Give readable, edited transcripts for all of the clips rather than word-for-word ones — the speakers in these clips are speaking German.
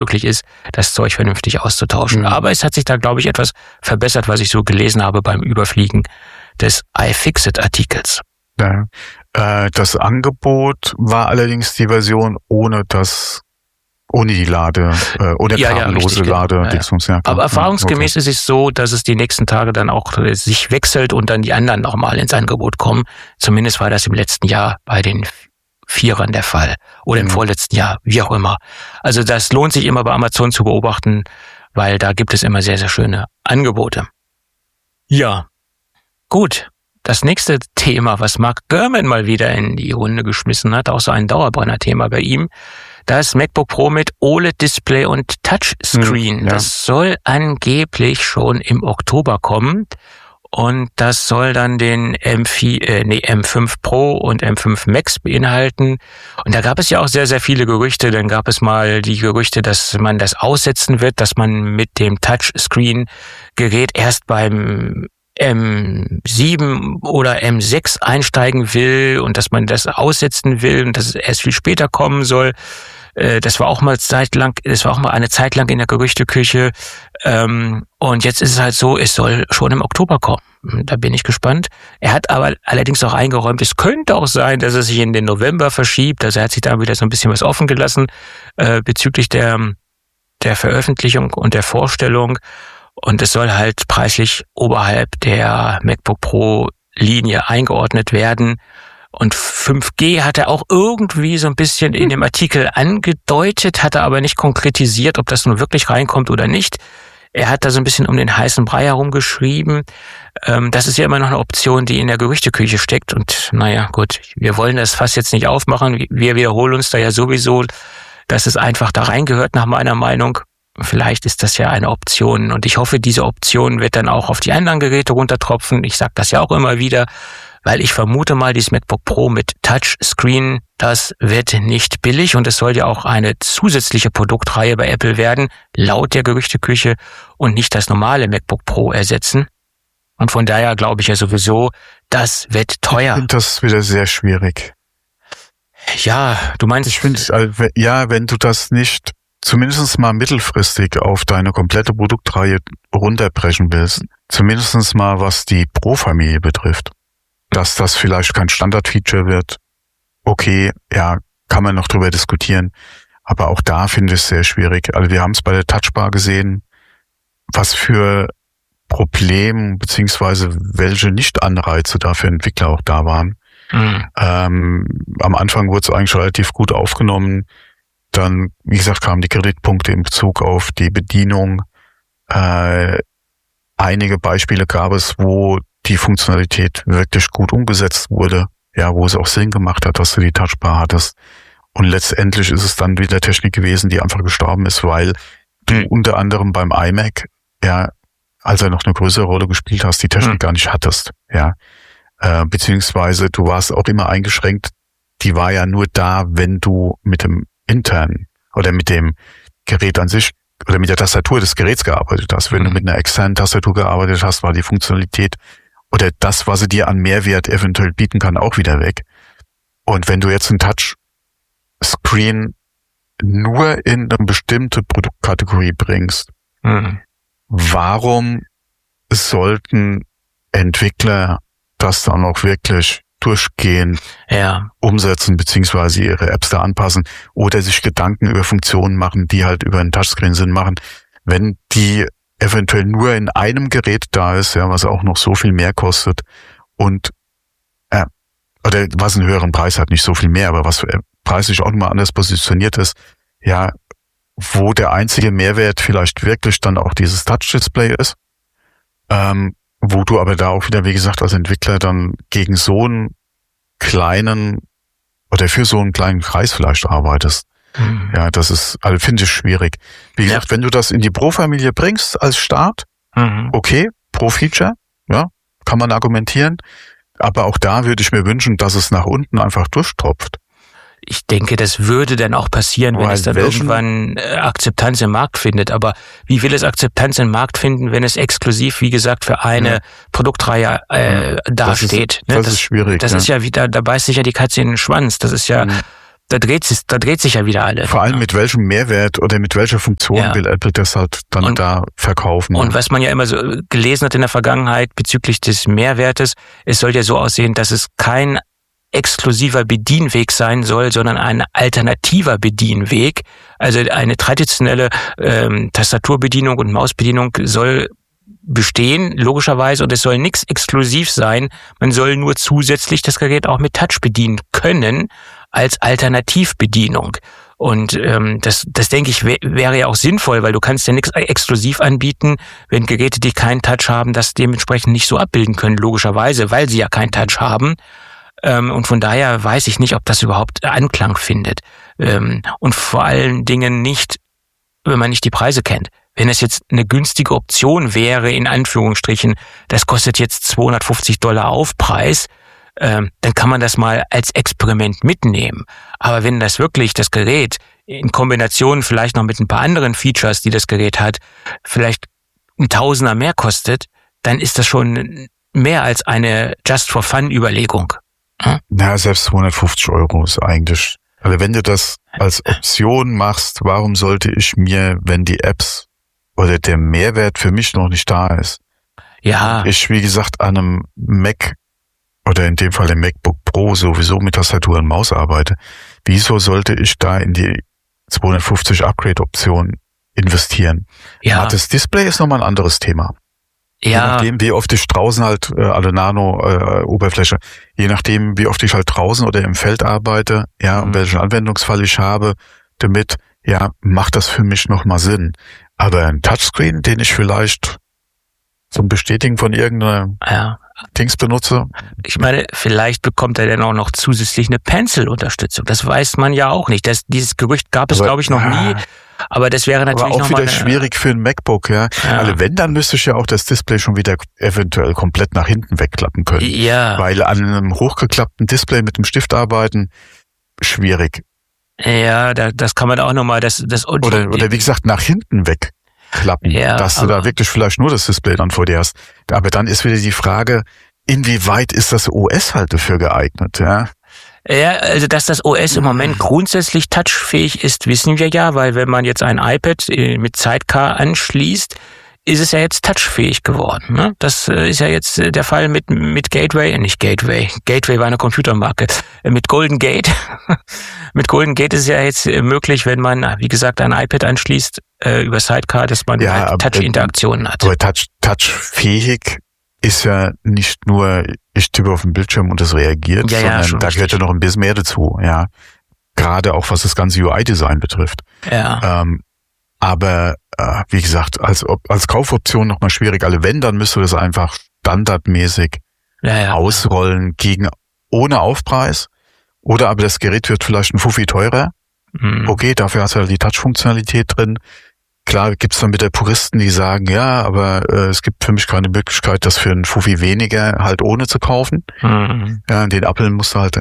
möglich ist, das Zeug vernünftig auszutauschen. Aber es hat sich da, glaube ich, etwas verbessert, was ich so gelesen habe beim Überfliegen des iFixit-Artikels. Ja. Das Angebot war allerdings die Version ohne die kabellose Lade. Ja. Aber erfahrungsgemäß ist es so, dass es die nächsten Tage dann auch sich wechselt und dann die anderen nochmal ins Angebot kommen. Zumindest war das im letzten Jahr bei den Vierern der Fall. Oder im vorletzten Jahr, wie auch immer. Also das lohnt sich immer bei Amazon zu beobachten, weil da gibt es immer sehr, sehr schöne Angebote. Ja, gut. Das nächste Thema, was Mark Gurman mal wieder in die Runde geschmissen hat, auch so ein Dauerbrenner-Thema bei ihm, das MacBook Pro mit OLED-Display und Touchscreen. Ja. Das soll angeblich schon im Oktober kommen und das soll dann den M5 Pro und M5 Max beinhalten. Und da gab es ja auch sehr, sehr viele Gerüchte. Dann gab es mal die Gerüchte, dass man das aussetzen wird, dass man mit dem Touchscreen-Gerät erst beim M7 oder M6 einsteigen will und dass man das aussetzen will und dass es erst viel später kommen soll. Das war auch mal eine Zeit lang in der Gerüchteküche. Und jetzt ist es halt so, es soll schon im Oktober kommen. Da bin ich gespannt. Er hat aber allerdings auch eingeräumt, es könnte auch sein, dass es sich in den November verschiebt. Also er hat sich da wieder so ein bisschen was offen gelassen bezüglich der Veröffentlichung und der Vorstellung. Und es soll halt preislich oberhalb der MacBook Pro Linie eingeordnet werden. Und 5G hat er auch irgendwie so ein bisschen in dem Artikel angedeutet, hat er aber nicht konkretisiert, ob das nun wirklich reinkommt oder nicht. Er hat da so ein bisschen um den heißen Brei herumgeschrieben. Das ist ja immer noch eine Option, die in der Gerüchteküche steckt. Und naja, gut, wir wollen das fast jetzt nicht aufmachen. Wir wiederholen uns da ja sowieso, dass es einfach da reingehört, nach meiner Meinung. Vielleicht ist das ja eine Option und ich hoffe, diese Option wird dann auch auf die anderen Geräte runtertropfen. Ich sage das ja auch immer wieder, weil ich vermute mal, dieses MacBook Pro mit Touchscreen, das wird nicht billig und es soll ja auch eine zusätzliche Produktreihe bei Apple werden, laut der Gerüchteküche und nicht das normale MacBook Pro ersetzen. Und von daher glaube ich ja sowieso, das wird teuer. Ich finde das wieder sehr schwierig. Ja, du meinst... Ich finde, wenn du das nicht zumindest mal mittelfristig auf deine komplette Produktreihe runterbrechen willst, zumindest mal was die Pro-Familie betrifft, dass das vielleicht kein Standardfeature wird, okay, ja, kann man noch drüber diskutieren, aber auch da finde ich es sehr schwierig. Also wir haben es bei der Touchbar gesehen, was für Probleme beziehungsweise welche Nicht-Anreize da für Entwickler auch da waren. Am Anfang wurde es eigentlich relativ gut aufgenommen. Dann, wie gesagt, kamen die Kritikpunkte in Bezug auf die Bedienung. Einige Beispiele gab es, wo die Funktionalität wirklich gut umgesetzt wurde, ja, wo es auch Sinn gemacht hat, dass du die Touchbar hattest. Und letztendlich ist es dann wieder Technik gewesen, die einfach gestorben ist, weil du unter anderem beim iMac, ja, als er noch eine größere Rolle gespielt hast, die Technik gar nicht hattest, ja. Beziehungsweise du warst auch immer eingeschränkt, die war ja nur da, wenn du mit dem internen oder mit dem Gerät an sich oder mit der Tastatur des Geräts gearbeitet hast. Wenn du mit einer externen Tastatur gearbeitet hast, war die Funktionalität oder das, was sie dir an Mehrwert eventuell bieten kann, auch wieder weg. Und wenn du jetzt ein Touchscreen nur in eine bestimmte Produktkategorie bringst, warum sollten Entwickler das dann auch wirklich durchgehend umsetzen, beziehungsweise ihre Apps da anpassen oder sich Gedanken über Funktionen machen, die halt über einen Touchscreen Sinn machen, wenn die eventuell nur in einem Gerät da ist, ja, was auch noch so viel mehr kostet und oder was einen höheren Preis hat, nicht so viel mehr, aber was preislich auch nochmal anders positioniert ist, ja, wo der einzige Mehrwert vielleicht wirklich dann auch dieses Touch-Display ist, wo du aber da auch wieder, wie gesagt, als Entwickler dann gegen so einen kleinen oder für so einen kleinen Kreis vielleicht arbeitest. Ja, das ist, also finde ich schwierig. Wie gesagt, wenn du das in die Pro-Familie bringst als Start, okay, Pro-Feature, ja, kann man argumentieren. Aber auch da würde ich mir wünschen, dass es nach unten einfach durchtropft. Ich denke, das würde dann auch passieren, wenn es dann irgendwann Akzeptanz im Markt findet. Aber wie will es Akzeptanz im Markt finden, wenn es exklusiv, wie gesagt, für eine Produktreihe dasteht? Das ist schwierig. Das ist ja wieder, da beißt sich ja die Katze in den Schwanz. Das ist ja, da dreht sich ja wieder alles. Vor allem mit welchem Mehrwert oder mit welcher Funktion will Apple das halt dann da verkaufen. Und was man ja immer so gelesen hat in der Vergangenheit bezüglich des Mehrwertes, es soll ja so aussehen, dass es kein exklusiver Bedienweg sein soll, sondern ein alternativer Bedienweg. Also eine traditionelle Tastaturbedienung und Mausbedienung soll bestehen, logischerweise, und es soll nichts exklusiv sein. Man soll nur zusätzlich das Gerät auch mit Touch bedienen können als Alternativbedienung. Und das denke ich, wäre ja auch sinnvoll, weil du kannst ja nichts exklusiv anbieten, wenn Geräte, die keinen Touch haben, das dementsprechend nicht so abbilden können, logischerweise, weil sie ja keinen Touch haben. Und von daher weiß ich nicht, ob das überhaupt Anklang findet. Und vor allen Dingen nicht, wenn man nicht die Preise kennt. Wenn es jetzt eine günstige Option wäre, in Anführungsstrichen, das kostet jetzt $250 Aufpreis, dann kann man das mal als Experiment mitnehmen. Aber wenn das wirklich das Gerät in Kombination vielleicht noch mit ein paar anderen Features, die das Gerät hat, vielleicht ein Tausender mehr kostet, dann ist das schon mehr als eine Just-for-Fun-Überlegung. Ja, selbst 250 € ist eigentlich. Also wenn du das als Option machst, warum sollte ich mir, wenn die Apps oder der Mehrwert für mich noch nicht da ist, ich, wie gesagt, an einem Mac oder in dem Fall dem MacBook Pro sowieso mit Tastatur und Maus arbeite, wieso sollte ich da in die 250 Upgrade-Option investieren? Ja. Das Display ist nochmal ein anderes Thema. Ja. Je nachdem, wie oft ich draußen halt, Nano-Oberfläche, je nachdem, wie oft ich halt draußen oder im Feld arbeite, und welchen Anwendungsfall ich habe, damit, macht das für mich nochmal Sinn. Aber ein Touchscreen, den ich vielleicht zum Bestätigen von irgendeiner Dings benutze. Ich meine, vielleicht bekommt er dann auch noch zusätzlich eine Pencil-Unterstützung. Das weiß man ja auch nicht. Dieses Gerücht gab es, glaube ich, noch nie. Aber das wäre natürlich auch wieder schwierig für ein MacBook, Also wenn, dann müsste ich ja auch das Display schon wieder eventuell komplett nach hinten wegklappen können. Ja. Weil an einem hochgeklappten Display mit dem Stift arbeiten, schwierig. Ja, das kann man auch nochmal, oder wie gesagt, nach hinten wegklappen, dass du da wirklich vielleicht nur das Display dann vor dir hast. Aber dann ist wieder die Frage, inwieweit ist das OS halt dafür geeignet, Ja, also dass das OS im Moment grundsätzlich touchfähig ist, wissen wir ja, weil wenn man jetzt ein iPad mit Sidecar anschließt, ist es ja jetzt touchfähig geworden. Ne? Das ist ja jetzt der Fall mit Gateway, nicht Gateway. Gateway war eine Computermarke. Mit Golden Gate. Mit Golden Gate ist es ja jetzt möglich, wenn man, wie gesagt, ein iPad anschließt über Sidecar, dass man halt Touch-Interaktionen hat. Aber touchfähig ist ja nicht nur, ich tippe auf den Bildschirm und es reagiert, sondern da gehört ja noch ein bisschen mehr dazu, Gerade auch was das ganze UI-Design betrifft. Ja. Aber wie gesagt, als Kaufoption nochmal schwierig. Also wenn, dann müsste das einfach standardmäßig ausrollen ohne Aufpreis. Oder aber das Gerät wird vielleicht ein Fuffi teurer. Okay, dafür hast du halt die Touch-Funktionalität drin. Klar gibt's dann wieder Puristen, die sagen, aber es gibt für mich keine Möglichkeit, das für einen Fuffi weniger halt ohne zu kaufen. Ja, in den Apfel musst du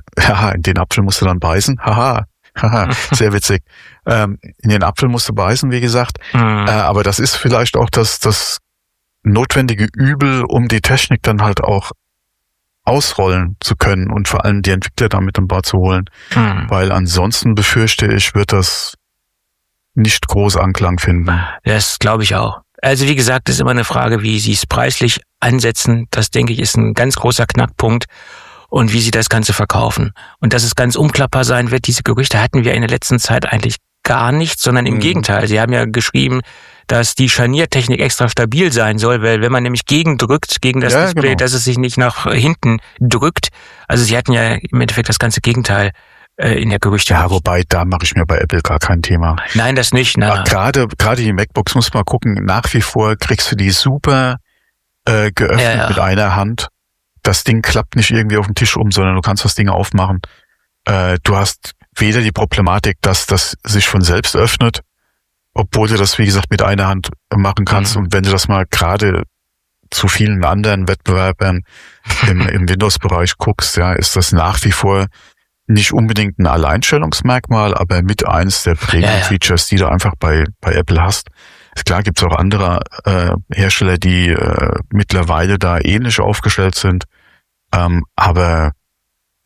dann beißen. Haha, sehr witzig. In den Apfel musst du beißen, wie gesagt. Aber das ist vielleicht auch das notwendige Übel, um die Technik dann halt auch ausrollen zu können und vor allem die Entwickler damit an Bord zu holen. Weil ansonsten befürchte ich, wird das nicht groß Anklang finden. Das glaube ich auch. Also wie gesagt, ist immer eine Frage, wie sie es preislich ansetzen. Das, denke ich, ist ein ganz großer Knackpunkt. Und wie sie das Ganze verkaufen. Und dass es ganz umklappbar sein wird, diese Gerüchte hatten wir in der letzten Zeit eigentlich gar nicht, sondern im Gegenteil. Sie haben ja geschrieben, dass die Scharniertechnik extra stabil sein soll, weil wenn man nämlich gegendrückt, gegen das Display, dass es sich nicht nach hinten drückt. Also sie hatten ja im Endeffekt das ganze Gegenteil in der Gerüchte. Ja, wobei, da mache ich mir bei Apple gar kein Thema. Nein, das nicht. Gerade die MacBooks, muss man gucken, nach wie vor kriegst du die super geöffnet mit einer Hand. Das Ding klappt nicht irgendwie auf dem Tisch sondern du kannst das Ding aufmachen. Du hast weder die Problematik, dass das sich von selbst öffnet, obwohl du das, wie gesagt, mit einer Hand machen kannst. Und wenn du das mal gerade zu vielen anderen Wettbewerbern im Windows-Bereich guckst, ist das nach wie vor nicht unbedingt ein Alleinstellungsmerkmal, aber mit eins der Premium-Features, die du einfach bei Apple hast. Klar gibt's auch andere Hersteller, die mittlerweile da ähnlich aufgestellt sind, aber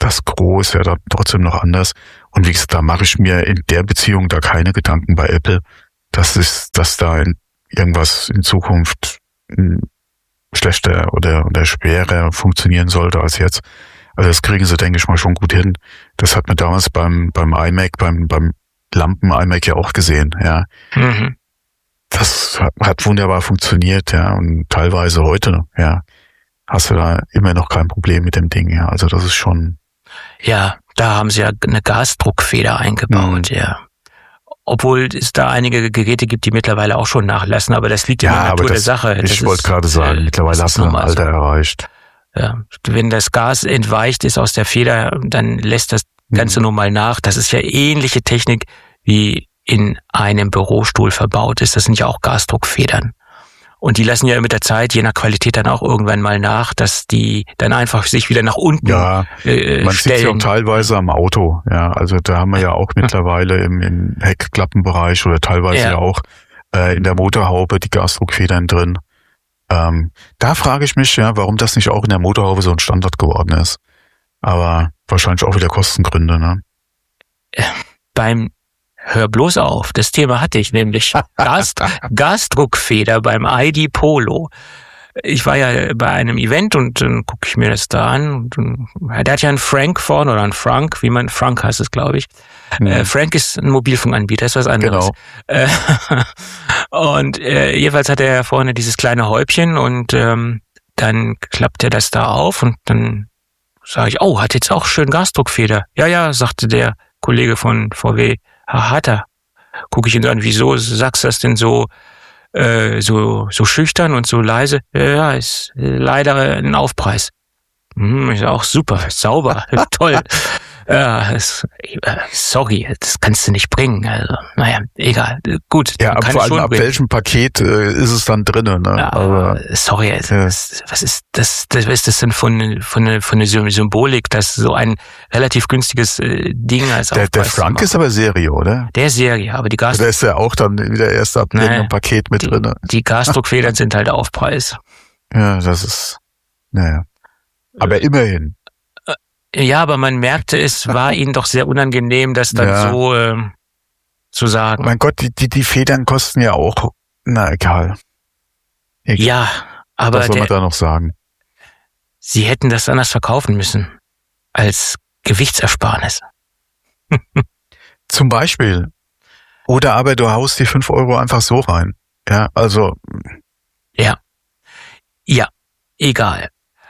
das Gros ist ja da trotzdem noch anders. Und wie gesagt, da mache ich mir in der Beziehung da keine Gedanken bei Apple, dass da irgendwas in Zukunft schlechter oder schwerer funktionieren sollte als jetzt. Also das kriegen sie, denke ich mal, schon gut hin. Das hat man damals beim iMac, beim Lampen-iMac ja auch gesehen, ja. Mhm. Das hat wunderbar funktioniert, ja. Und teilweise heute, ja, hast du da immer noch kein Problem mit dem Ding, ja. Also das ist schon... Ja, da haben sie ja eine Gasdruckfeder eingebaut, ja. Obwohl es da einige Geräte gibt, die mittlerweile auch schon nachlassen, aber das liegt in der Natur der Sache. Ich wollte gerade sagen, mittlerweile hast du ein Alter erreicht. Ja, wenn das Gas entweicht ist aus der Feder, dann lässt das Ganze nur mal nach. Das ist ja ähnliche Technik, wie in einem Bürostuhl verbaut ist. Das sind ja auch Gasdruckfedern. Und die lassen ja mit der Zeit, je nach Qualität, dann auch irgendwann mal nach, dass die dann einfach sich wieder nach unten man sieht sie auch teilweise am Auto. Ja, also da haben wir ja auch mittlerweile im Heckklappenbereich oder teilweise ja auch in der Motorhaube die Gasdruckfedern drin. Da frage ich mich, ja, warum das nicht auch in der Motorhaube so ein Standard geworden ist. Aber wahrscheinlich auch wieder Kostengründe, ne? Hör bloß auf, das Thema hatte ich nämlich. Gasdruckfeder beim ID Polo. Ich war ja bei einem Event und dann gucke ich mir das da an. Der hat ja einen Frank vorne oder einen Frank, Frank heißt es, glaube ich. Frank ist ein Mobilfunkanbieter, ist was anderes. Genau. Und jedenfalls hat er vorne dieses kleine Häubchen und dann klappt er das da auf und dann sage ich, hat jetzt auch schön Gasdruckfeder. Ja, sagte der Kollege von VW, hat er. Gucke ich ihn an, wieso sagst du das denn so schüchtern und so leise? Ja, ist leider ein Aufpreis. Ist auch super, sauber, toll. Ja, sorry, das kannst du nicht bringen. Also, naja, egal. Gut. Ja, aber vor allem ab welchem Paket ist es dann drinnen? Ne? Ja, aber sorry, was ist das? Was ist das denn von eine Symbolik, dass so ein relativ günstiges Ding als Aufpreis der Frank ist aber Serie, oder? Der ist Serie, aber die Da ist ja auch dann wieder erst ab irgendeinem Paket mit drin. Die Gasdruckfedern sind halt Aufpreis. Ja, das ist, naja. Aber immerhin. Ja, aber man merkte, es war ihnen doch sehr unangenehm, das dann so zu sagen. Mein Gott, die Federn kosten ja auch, egal. Ja, aber was soll man da noch sagen? Sie hätten das anders verkaufen müssen. Als Gewichtsersparnis. Zum Beispiel. Oder aber du haust die 5 Euro einfach so rein. Ja, also. Ja, egal.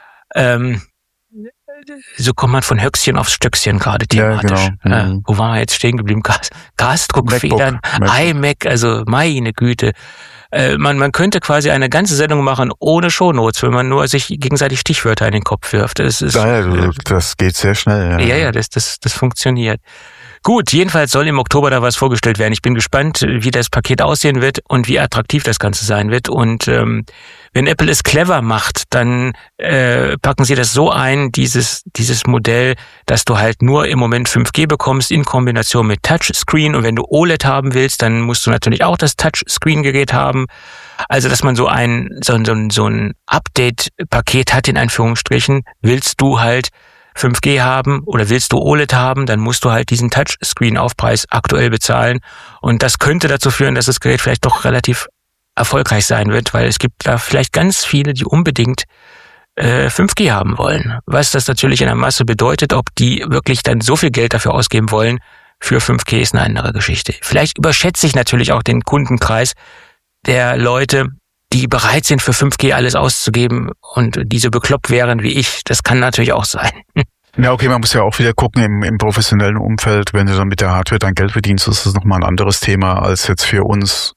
So kommt man von Höchstchen aufs Stöckchen gerade thematisch. Ja, genau. Wo waren wir jetzt stehen geblieben? Gasdruckfedern, iMac, also meine Güte. Man könnte quasi eine ganze Sendung machen ohne Shownotes, wenn man nur sich gegenseitig Stichwörter in den Kopf wirft. Das geht sehr schnell. Ja, das funktioniert. Gut, jedenfalls soll im Oktober da was vorgestellt werden. Ich bin gespannt, wie das Paket aussehen wird und wie attraktiv das Ganze sein wird. Und wenn Apple es clever macht, dann packen sie das so ein, dieses Modell, dass du halt nur im Moment 5G bekommst in Kombination mit Touchscreen. Und wenn du OLED haben willst, dann musst du natürlich auch das Touchscreen-Gerät haben. Also, dass man so ein Update-Paket hat, in Anführungsstrichen, willst du halt 5G haben oder willst du OLED haben, dann musst du halt diesen Touchscreen-Aufpreis aktuell bezahlen. Und das könnte dazu führen, dass das Gerät vielleicht doch relativ erfolgreich sein wird, weil es gibt da vielleicht ganz viele, die unbedingt 5G haben wollen. Was das natürlich in der Masse bedeutet, ob die wirklich dann so viel Geld dafür ausgeben wollen für 5G, ist eine andere Geschichte. Vielleicht überschätze ich natürlich auch den Kundenkreis der Leute, die bereit sind, für 5G alles auszugeben und die so bekloppt wären wie ich. Das kann natürlich auch sein. Ja, okay, man muss ja auch wieder gucken im professionellen Umfeld, wenn du dann mit der Hardware dein Geld verdienst, ist das nochmal ein anderes Thema als jetzt für uns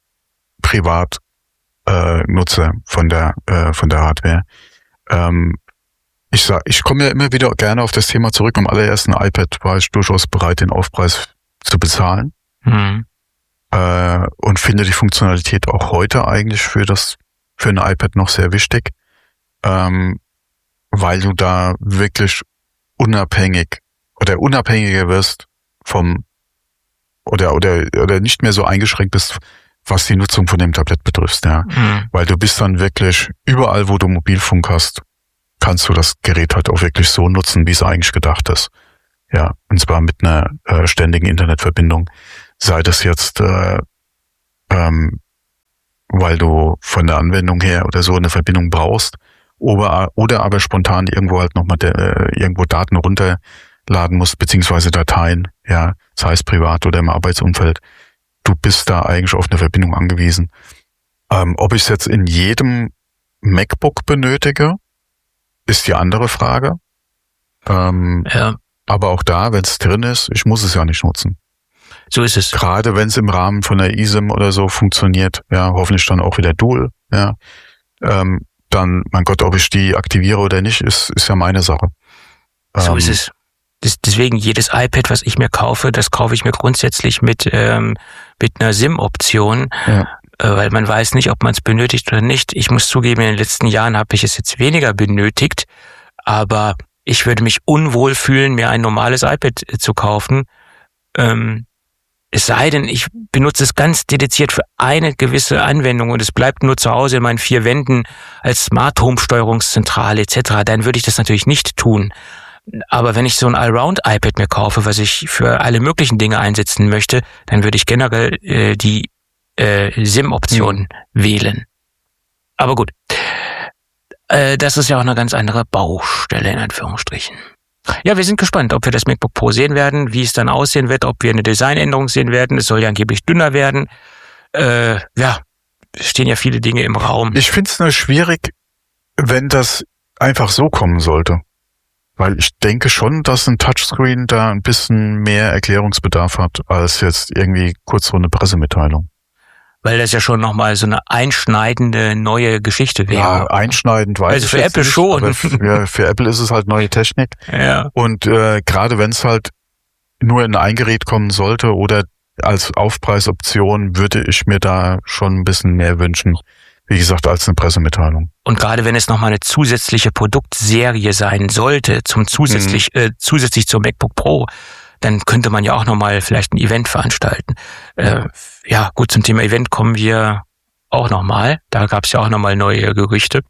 Privatnutzer von der Hardware. Ich komme ja immer wieder gerne auf das Thema zurück. Am allerersten iPad war ich durchaus bereit, den Aufpreis zu bezahlen. Und finde die Funktionalität auch heute eigentlich für ein iPad noch sehr wichtig, weil du da wirklich unabhängiger wirst oder nicht mehr so eingeschränkt bist, was die Nutzung von dem Tablet betrifft, ja. Weil du bist dann wirklich überall, wo du Mobilfunk hast, kannst du das Gerät halt auch wirklich so nutzen, wie es eigentlich gedacht ist. Ja, und zwar mit einer ständigen Internetverbindung. Sei das jetzt, weil du von der Anwendung her oder so eine Verbindung brauchst, oder aber spontan irgendwo halt nochmal irgendwo Daten runterladen musst, beziehungsweise Dateien, ja, sei es privat oder im Arbeitsumfeld. Du bist da eigentlich auf eine Verbindung angewiesen. Ob ich es jetzt in jedem MacBook benötige, ist die andere Frage. Ja. Aber auch da, wenn es drin ist, ich muss es ja nicht nutzen. So ist es. Gerade wenn es im Rahmen von der eSIM oder so funktioniert, ja, hoffentlich dann auch wieder Dual, ja. Dann, mein Gott, ob ich die aktiviere oder nicht, ist ja meine Sache. So ist es. Deswegen jedes iPad, was ich mir kaufe, das kaufe ich mir grundsätzlich mit einer SIM-Option, weil man weiß nicht, ob man es benötigt oder nicht. Ich muss zugeben, in den letzten Jahren habe ich es jetzt weniger benötigt, aber ich würde mich unwohl fühlen, mir ein normales iPad zu kaufen. Es sei denn, ich benutze es ganz dediziert für eine gewisse Anwendung und es bleibt nur zu Hause in meinen 4 Wänden als Smart Home Steuerungszentrale etc., dann würde ich das natürlich nicht tun. Aber wenn ich so ein Allround-iPad mir kaufe, was ich für alle möglichen Dinge einsetzen möchte, dann würde ich generell die SIM-Option wählen. Aber gut, das ist ja auch eine ganz andere Baustelle in Anführungsstrichen. Ja, wir sind gespannt, ob wir das MacBook Pro sehen werden, wie es dann aussehen wird, ob wir eine Designänderung sehen werden. Es soll ja angeblich dünner werden. Es stehen ja viele Dinge im Raum. Ich finde es nur schwierig, wenn das einfach so kommen sollte. Weil ich denke schon, dass ein Touchscreen da ein bisschen mehr Erklärungsbedarf hat, als jetzt irgendwie kurz so eine Pressemitteilung. Weil das ja schon nochmal so eine einschneidende neue Geschichte wäre. Ja, einschneidend weiß ich für Apple nicht, schon. Aber für Apple ist es halt neue Technik. Ja. Und gerade wenn es halt nur in ein Gerät kommen sollte oder als Aufpreisoption, würde ich mir da schon ein bisschen mehr wünschen. Wie gesagt, als eine Pressemitteilung. Und gerade wenn es nochmal eine zusätzliche Produktserie sein sollte, zusätzlich zum MacBook Pro, dann könnte man ja auch nochmal vielleicht ein Event veranstalten. Ja, gut, zum Thema Event kommen wir auch nochmal. Da gab es ja auch nochmal neue Gerüchte.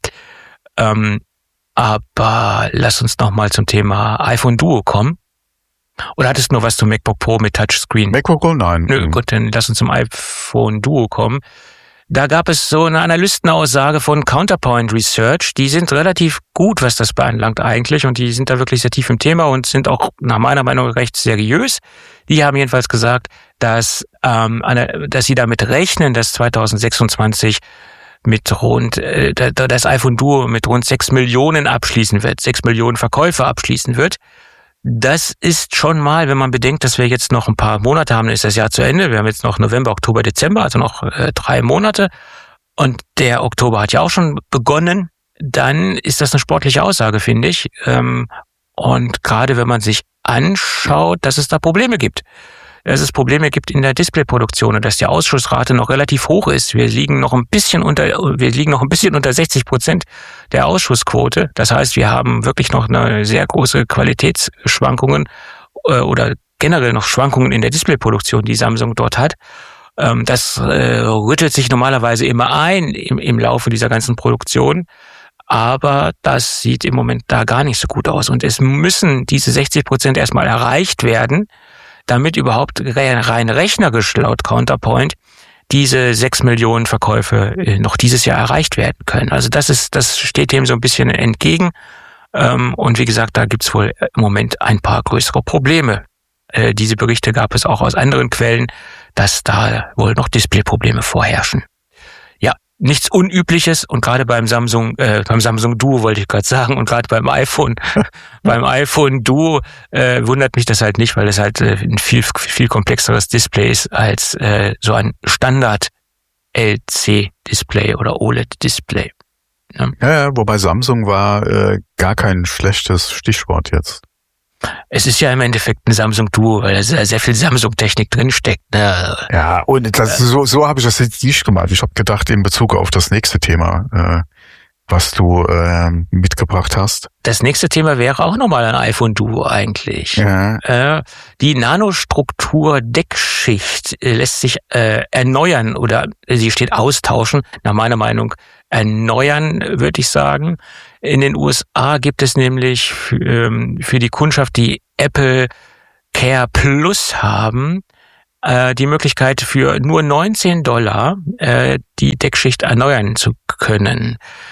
Aber lass uns nochmal zum Thema iPhone Duo kommen. Oder hattest du nur was zum MacBook Pro mit Touchscreen? MacBook Pro, nein. Nö, gut, dann lass uns zum iPhone Duo kommen. Da gab es so eine Analystenaussage von Counterpoint Research. Die sind relativ gut, was das beanlangt eigentlich. Und die sind da wirklich sehr tief im Thema und sind auch nach meiner Meinung recht seriös. Die haben jedenfalls gesagt, dass sie damit rechnen, dass 2026 mit das iPhone Duo mit rund 6 Millionen abschließen wird, 6 Millionen Verkäufe abschließen wird. Das ist schon mal, wenn man bedenkt, dass wir jetzt noch ein paar Monate haben, dann ist das Jahr zu Ende. Wir haben jetzt noch November, Oktober, Dezember, also noch 3 Monate. Und der Oktober hat ja auch schon begonnen. Dann ist das eine sportliche Aussage, finde ich. Und gerade wenn man sich anschaut, dass es da Probleme gibt. Dass es Probleme gibt in der Displayproduktion und dass die Ausschussrate noch relativ hoch ist. Wir liegen noch ein bisschen unter 60% der Ausschussquote. Das heißt, wir haben wirklich noch eine sehr große Qualitätsschwankungen oder generell noch Schwankungen in der Displayproduktion, die Samsung dort hat. Das rüttelt sich normalerweise immer ein im Laufe dieser ganzen Produktion. Aber das sieht im Moment da gar nicht so gut aus. Und es müssen diese 60% erstmal erreicht werden, damit überhaupt rein rechnerisch laut Counterpoint diese 6 Millionen Verkäufe noch dieses Jahr erreicht werden können. Also das steht dem so ein bisschen entgegen. Und wie gesagt, da gibt's wohl im Moment ein paar größere Probleme. Diese Berichte gab es auch aus anderen Quellen, dass da wohl noch Displayprobleme vorherrschen. Ja, nichts Unübliches und gerade beim Samsung Duo wollte ich gerade sagen und gerade beim iPhone Duo wundert mich das halt nicht, weil es halt ein viel komplexeres Display ist als so ein Standard LC-Display oder OLED-Display. Ja, wobei Samsung war gar kein schlechtes Stichwort jetzt. Es ist ja im Endeffekt ein Samsung Duo, weil da sehr viel Samsung-Technik drinsteckt. Ne? Ja, und so habe ich das jetzt nicht gemacht. Ich habe gedacht, in Bezug auf das nächste Thema, was du mitgebracht hast. Das nächste Thema wäre auch nochmal ein iPhone Duo eigentlich. Ja. Die Nanostruktur-Deckschicht lässt sich erneuern oder sie steht austauschen, nach meiner Meinung erneuern, würde ich sagen. In den USA gibt es nämlich für die Kundschaft, die Apple Care Plus haben, die Möglichkeit für nur $19 die Deckschicht erneuern zu können.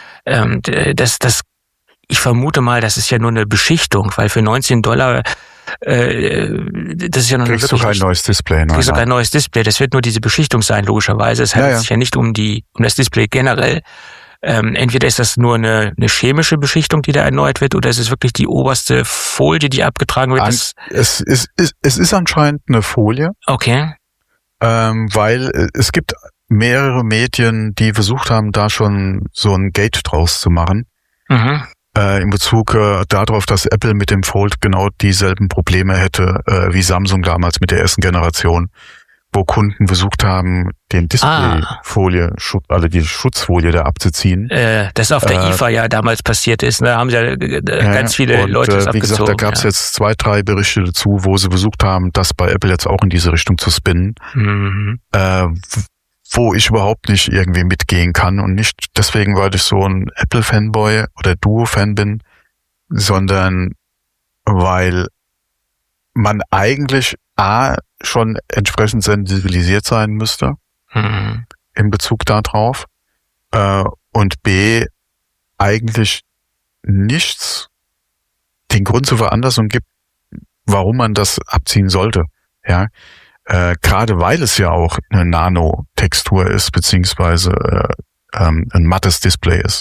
Ich vermute mal, das ist ja nur eine Beschichtung, weil für $19 das ist ja noch kriegst du kein neues Display. Kriegst du kein neues Display. Das wird nur diese Beschichtung sein, logischerweise. Es handelt sich ja nicht um das Display generell. Entweder ist das nur eine chemische Beschichtung, die da erneuert wird, oder ist es wirklich die oberste Folie, die abgetragen wird? Es ist anscheinend eine Folie. Okay. Weil es gibt mehrere Medien, die versucht haben, da schon so ein Gate draus zu machen. Mhm. In Bezug darauf, dass Apple mit dem Fold genau dieselben Probleme hätte wie Samsung damals mit der ersten Generation, wo Kunden versucht haben, den Displayfolie, also die Schutzfolie da abzuziehen. Das auf der IFA ja damals passiert ist. Da haben ja ganz viele Leute das abgezogen. Wie gesagt, da gab es jetzt 2, 3 Berichte dazu, wo sie versucht haben, das bei Apple jetzt auch in diese Richtung zu spinnen. Mhm. Wo ich überhaupt nicht irgendwie mitgehen kann und nicht deswegen, weil ich so ein Apple-Fanboy oder Duo-Fan bin, sondern weil man eigentlich schon entsprechend sensibilisiert sein müsste in Bezug darauf und B eigentlich nichts den Grund zur Veranlassung gibt, warum man das abziehen sollte. Ja, gerade weil es ja auch eine Nano-Textur ist, beziehungsweise ein mattes Display ist.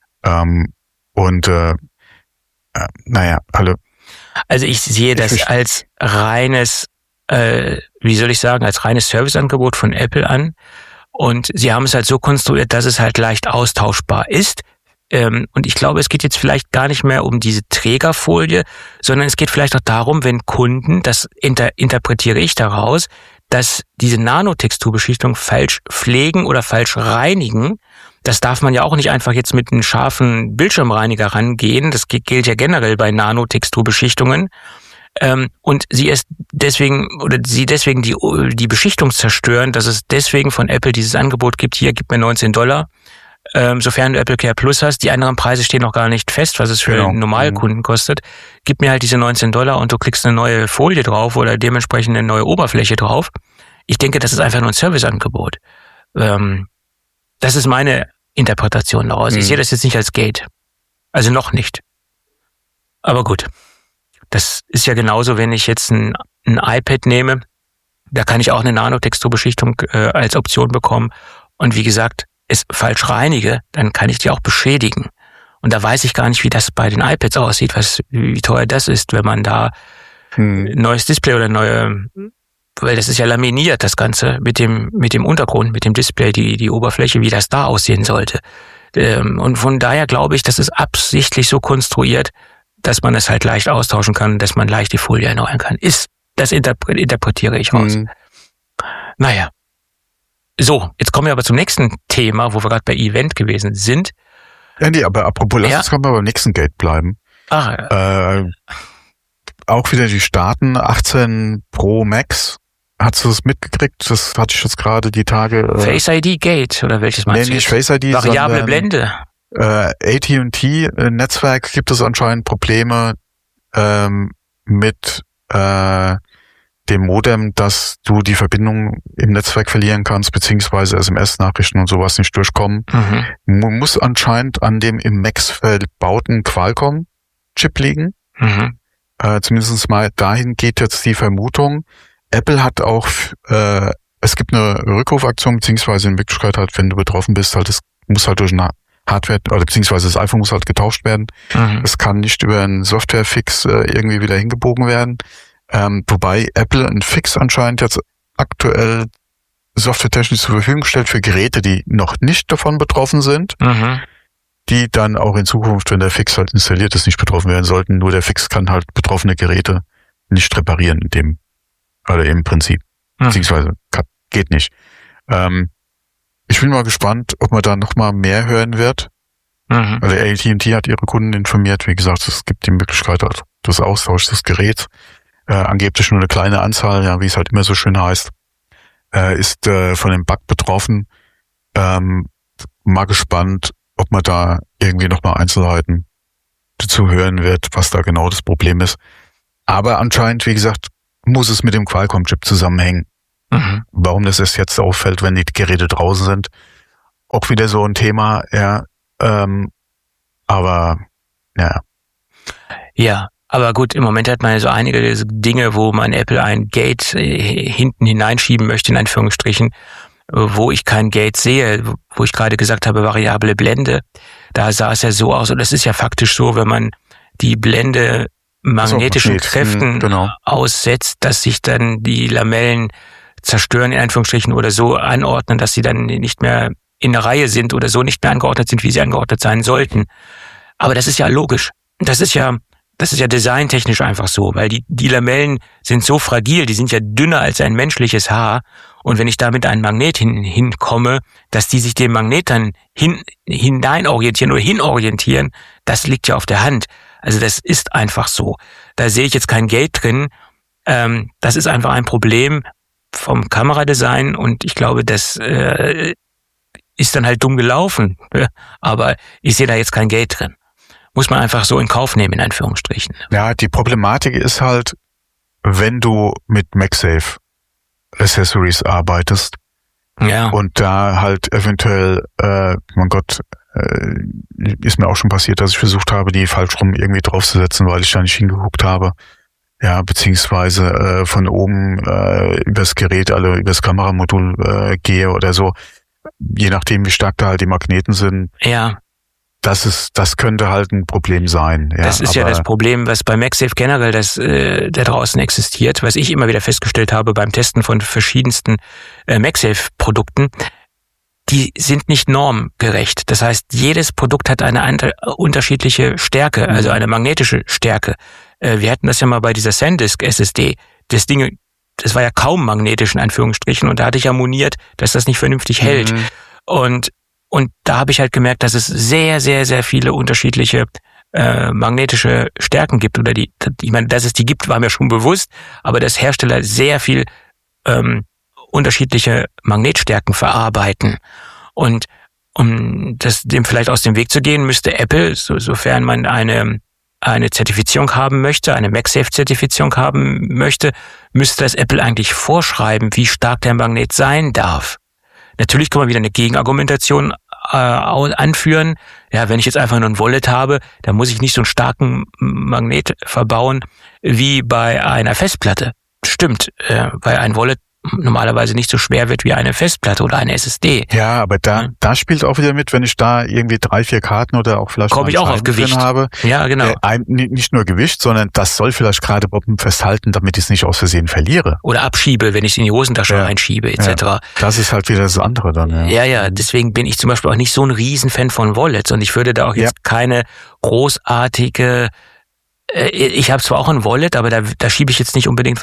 Also ich sehe das als reines, als reines Serviceangebot von Apple an. Und sie haben es halt so konstruiert, dass es halt leicht austauschbar ist. Und ich glaube, es geht jetzt vielleicht gar nicht mehr um diese Trägerfolie, sondern es geht vielleicht auch darum, wenn Kunden, das interpretiere ich daraus, dass diese Nanotexturbeschichtung falsch pflegen oder falsch reinigen. Das darf man ja auch nicht einfach jetzt mit einem scharfen Bildschirmreiniger rangehen. Das gilt ja generell bei Nanotexturbeschichtungen. Und sie deswegen die Beschichtung zerstören, dass es deswegen von Apple dieses Angebot gibt, hier, gib mir $19. Sofern du Apple Care Plus hast, die anderen Preise stehen noch gar nicht fest, was es für einen Normalkunden kostet. Gib mir halt diese $19 und du klickst eine neue Folie drauf oder dementsprechend eine neue Oberfläche drauf. Ich denke, das ist einfach nur ein Serviceangebot. Das ist meine Interpretation daraus. Ich sehe das jetzt nicht als Gate. Also noch nicht. Aber gut. Das ist ja genauso, wenn ich jetzt ein iPad nehme, da kann ich auch eine Nanotexturbeschichtung als Option bekommen. Und wie gesagt, es falsch reinige, dann kann ich die auch beschädigen. Und da weiß ich gar nicht, wie das bei den iPads aussieht, wie teuer das ist, wenn man da ein neues Display oder weil das ist ja laminiert, das Ganze, mit dem Untergrund, mit dem Display, die Oberfläche, wie das da aussehen sollte. Und von daher glaube ich, das ist absichtlich so konstruiert, dass man es halt leicht austauschen kann, dass man leicht die Folie erneuern kann. Das interpretiere ich raus. Naja. So, jetzt kommen wir aber zum nächsten Thema, wo wir gerade bei Event gewesen sind. Ja, nee, aber apropos, lass uns mal beim nächsten Gate bleiben. Auch wieder die Staaten, 18 Pro Max. Hast du das mitgekriegt? Das hatte ich jetzt gerade die Tage. Face ID Gate, oder welches meinst du? Nee, nicht Face ID, Variable Blende. AT&T Netzwerk gibt es anscheinend Probleme mit dem Modem, dass du die Verbindung im Netzwerk verlieren kannst, beziehungsweise SMS-Nachrichten und sowas nicht durchkommen. Man muss anscheinend an dem im Max verbauten Qualcomm-Chip liegen. Zumindest mal dahin geht jetzt die Vermutung. Apple hat auch, es gibt eine Rückrufaktion, beziehungsweise in Wirklichkeit halt, wenn du betroffen bist, halt, es muss halt durch eine Hardware, oder beziehungsweise das iPhone muss halt getauscht werden. Es kann nicht über einen Software-Fix irgendwie wieder hingebogen werden. Wobei Apple einen Fix anscheinend jetzt aktuell softwaretechnisch zur Verfügung stellt für Geräte, die noch nicht davon betroffen sind, die dann auch in Zukunft, wenn der Fix halt installiert ist, nicht betroffen werden sollten. Nur der Fix kann halt betroffene Geräte nicht reparieren im Prinzip. Beziehungsweise geht nicht. Ich bin mal gespannt, ob man da noch mal mehr hören wird. Also AT&T hat ihre Kunden informiert. Wie gesagt, es gibt die Möglichkeit des Austauschs des Geräts. Angeblich nur eine kleine Anzahl, ja, wie es halt immer so schön heißt, ist von dem Bug betroffen. Mal gespannt, ob man da irgendwie nochmal Einzelheiten dazu hören wird, was da genau das Problem ist. Aber anscheinend, wie gesagt, muss es mit dem Qualcomm-Chip zusammenhängen. Warum das erst jetzt auffällt, wenn die Geräte draußen sind, auch wieder so ein Thema, ja. Aber, ja. Ja, aber gut, im Moment hat man ja so einige Dinge, wo man Apple ein Gate hinten hineinschieben möchte, in Anführungsstrichen, wo ich kein Gate sehe, wo ich gerade gesagt habe, variable Blende. Da sah es ja so aus, und das ist ja faktisch so, wenn man die Blende magnetischen Kräften aussetzt, dass sich dann die Lamellen zerstören, in Anführungsstrichen, oder so anordnen, dass sie dann nicht mehr in der Reihe sind oder so nicht mehr angeordnet sind, wie sie angeordnet sein sollten. Aber das ist ja logisch. Das ist ja designtechnisch einfach so, weil die Lamellen sind so fragil, die sind ja dünner als ein menschliches Haar. Und wenn ich da mit einem Magnet hinkomme, dass die sich dem Magnet dann hineinorientieren oder hinorientieren, das liegt ja auf der Hand. Also das ist einfach so. Da sehe ich jetzt kein Gate drin. Das ist einfach ein Problem vom Kameradesign, und ich glaube, das ist dann halt dumm gelaufen. Aber ich sehe da jetzt kein Gate drin. Muss man einfach so in Kauf nehmen, in Anführungsstrichen. Ja, die Problematik ist halt, wenn du mit MagSafe Accessories arbeitest, ja, und da halt eventuell, mein Gott, ist mir auch schon passiert, dass ich versucht habe, die falsch rum irgendwie draufzusetzen, weil ich da nicht hingeguckt habe. Ja, beziehungsweise von oben übers Gerät, also übers Kameramodul gehe oder so. Je nachdem, wie stark da halt die Magneten sind. Ja. Das könnte halt ein Problem sein. Ja, das ist ja das Problem, was bei MagSafe generell da draußen existiert, was ich immer wieder festgestellt habe beim Testen von verschiedensten MagSafe-Produkten. Die sind nicht normgerecht. Das heißt, jedes Produkt hat eine unterschiedliche Stärke, also eine magnetische Stärke. Wir hatten das ja mal bei dieser SanDisk SSD. Das Ding, das war ja kaum magnetisch in Anführungsstrichen, und da hatte ich ja moniert, dass das nicht vernünftig hält. Und da habe ich halt gemerkt, dass es sehr, sehr, sehr viele unterschiedliche magnetische Stärken gibt. Oder ich meine, dass es die gibt, war mir schon bewusst, aber dass Hersteller sehr viel unterschiedliche Magnetstärken verarbeiten. Und um dem vielleicht aus dem Weg zu gehen, müsste Apple, sofern man eine Zertifizierung haben möchte, eine MagSafe-Zertifizierung haben möchte, müsste das Apple eigentlich vorschreiben, wie stark der Magnet sein darf. Natürlich kann man wieder eine Gegenargumentation anführen. Ja, wenn ich jetzt einfach nur ein Wallet habe, dann muss ich nicht so einen starken Magnet verbauen wie bei einer Festplatte. Stimmt, weil ein Wallet normalerweise nicht so schwer wird wie eine Festplatte oder eine SSD. Ja, aber da spielt auch wieder mit, wenn ich da irgendwie 3-4 Karten oder auch vielleicht komme ich auch auf Gewicht habe. Ja, genau. Nicht nur Gewicht, sondern das soll vielleicht gerade festhalten, damit ich es nicht aus Versehen verliere. Oder abschiebe, wenn ich es in die Hosentasche reinschiebe, etc. Ja, das ist halt wieder das andere dann. Ja, deswegen bin ich zum Beispiel auch nicht so ein Riesenfan von Wallets, und ich würde da auch jetzt keine großartige. Ich habe zwar auch ein Wallet, aber da schiebe ich jetzt nicht unbedingt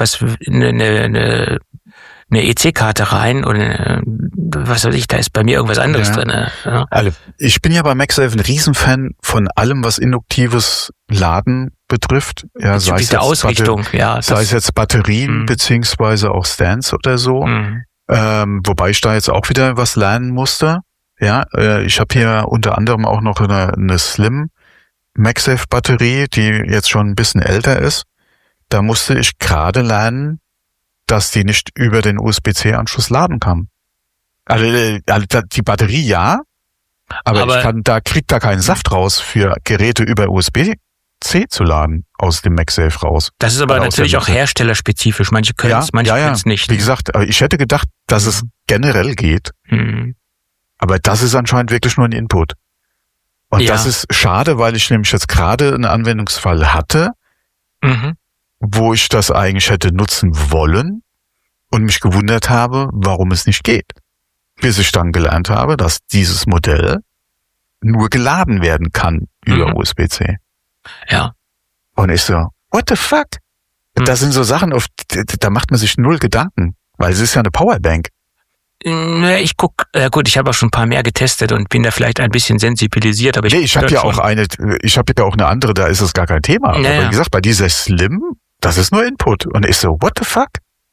eine EC-Karte rein oder was weiß ich, da ist bei mir irgendwas anderes drin. Ja. Also, ich bin ja bei MagSafe ein Riesenfan von allem, was induktives Laden betrifft. Ja, sei es der Ausrichtung, sei es jetzt Batterien beziehungsweise auch Stands oder so. Wobei ich da jetzt auch wieder was lernen musste. Ja, ich habe hier unter anderem auch noch eine Slim MagSafe-Batterie, die jetzt schon ein bisschen älter ist. Da musste ich gerade lernen, dass die nicht über den USB-C-Anschluss laden kann. Also die Batterie ja, aber ich kriegt da keinen Saft raus für Geräte über USB-C zu laden aus dem MagSafe raus. Das ist aber natürlich auch herstellerspezifisch. Manche können es, manche können es nicht. Wie gesagt, ich hätte gedacht, dass es generell geht. Aber das ist anscheinend wirklich nur ein Input. Und das ist schade, weil ich nämlich jetzt gerade einen Anwendungsfall hatte, wo ich das eigentlich hätte nutzen wollen und mich gewundert habe, warum es nicht geht. Bis ich dann gelernt habe, dass dieses Modell nur geladen werden kann über USB-C. Ja. Und ich so, what the fuck? Das sind so Sachen, da macht man sich null Gedanken, weil es ist ja eine Powerbank. Ich ich habe auch schon ein paar mehr getestet und bin da vielleicht ein bisschen sensibilisiert, aber ich habe ja auch eine andere, da ist es gar kein Thema. Aber wie gesagt, bei dieser Slim, das ist nur Input. Und ich so, what the fuck?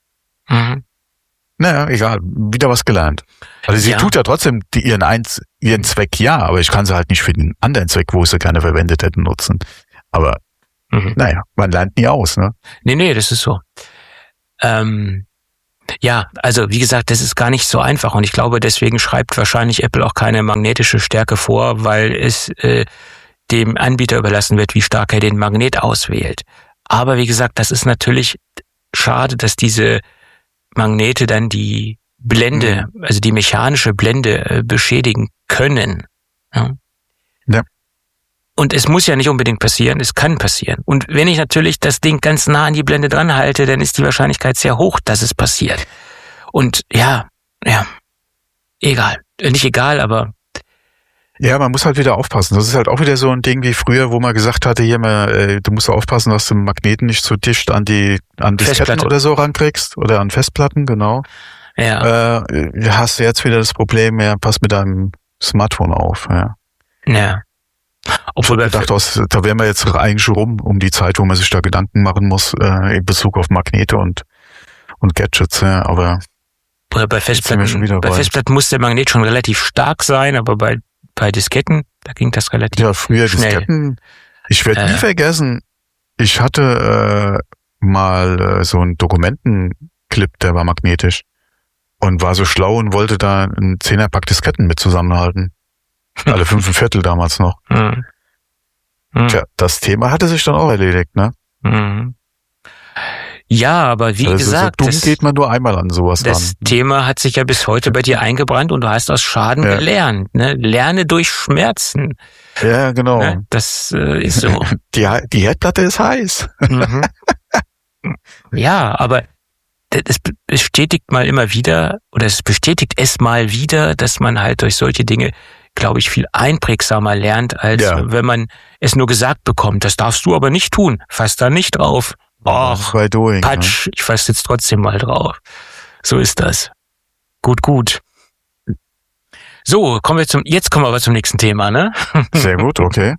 Naja, egal, wieder was gelernt. Also sie tut ja trotzdem ihren Zweck, aber ich kann sie halt nicht für den anderen Zweck, wo sie gerne verwendet hätten, nutzen. Aber naja, man lernt nie aus, ne? Nee, das ist so. Ja, also wie gesagt, das ist gar nicht so einfach und ich glaube, deswegen schreibt wahrscheinlich Apple auch keine magnetische Stärke vor, weil es dem Anbieter überlassen wird, wie stark er den Magnet auswählt. Aber wie gesagt, das ist natürlich schade, dass diese Magnete dann die Blende, also die mechanische Blende beschädigen können. Ja. Und es muss ja nicht unbedingt passieren, es kann passieren. Und wenn ich natürlich das Ding ganz nah an die Blende dran halte, dann ist die Wahrscheinlichkeit sehr hoch, dass es passiert. Und ja, egal. Nicht egal, aber... Ja, man muss halt wieder aufpassen. Das ist halt auch wieder so ein Ding wie früher, wo man gesagt hatte, hier mal, du musst aufpassen, dass du Magneten nicht so dicht an Disketten oder so rankriegst oder an Festplatten, genau. Ja. Hast du jetzt wieder das Problem, ja, pass mit deinem Smartphone auf, ja. Ja. Obwohl ich dachte, da wären wir jetzt eigentlich rum um die Zeit, wo man sich da Gedanken machen muss in Bezug auf Magnete und Gadgets, ja, aber oder bei Festplatten muss der Magnet schon relativ stark sein, aber bei Disketten, da ging das relativ schnell. Ja, früher Disketten. Ich werde nie vergessen, ich hatte mal so einen Dokumentenclip, der war magnetisch und war so schlau und wollte da einen 10er-Pack Disketten mit zusammenhalten. Alle 5,25 damals noch. Tja, das Thema hatte sich dann auch erledigt, ne? Ja, aber wie gesagt, so dumm geht man nur einmal an sowas ran. Das Thema hat sich ja bis heute bei dir eingebrannt und du hast aus Schaden gelernt. Ne? Lerne durch Schmerzen. Ja, genau. Ne? Das ist so. Die Herdplatte ist heiß. Ja, aber es bestätigt es mal wieder, dass man halt durch solche Dinge, glaube ich, viel einprägsamer lernt, als wenn man es nur gesagt bekommt. Das darfst du aber nicht tun. Fass da nicht drauf. Och, Patsch, ich fass jetzt trotzdem mal drauf. So ist das. Gut. So, jetzt kommen wir aber zum nächsten Thema, ne? Sehr gut, okay.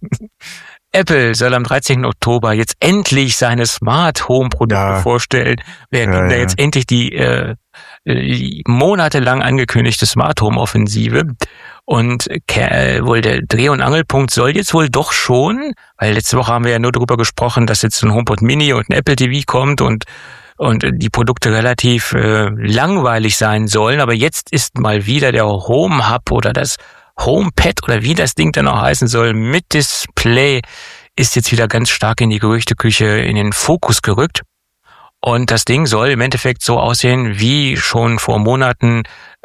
Apple soll am 13. Oktober jetzt endlich seine Smart Home Produkte vorstellen. Wir kriegen da jetzt endlich die monatelang angekündigte Smart Home Offensive. Und wohl der Dreh- und Angelpunkt soll jetzt wohl doch schon, weil letzte Woche haben wir ja nur darüber gesprochen, dass jetzt ein HomePod Mini und ein Apple TV kommt und die Produkte relativ langweilig sein sollen. Aber jetzt ist mal wieder der Home Hub oder das HomePad oder wie das Ding dann auch heißen soll, mit Display, ist jetzt wieder ganz stark in die Gerüchteküche in den Fokus gerückt. Und das Ding soll im Endeffekt so aussehen, wie schon vor Monaten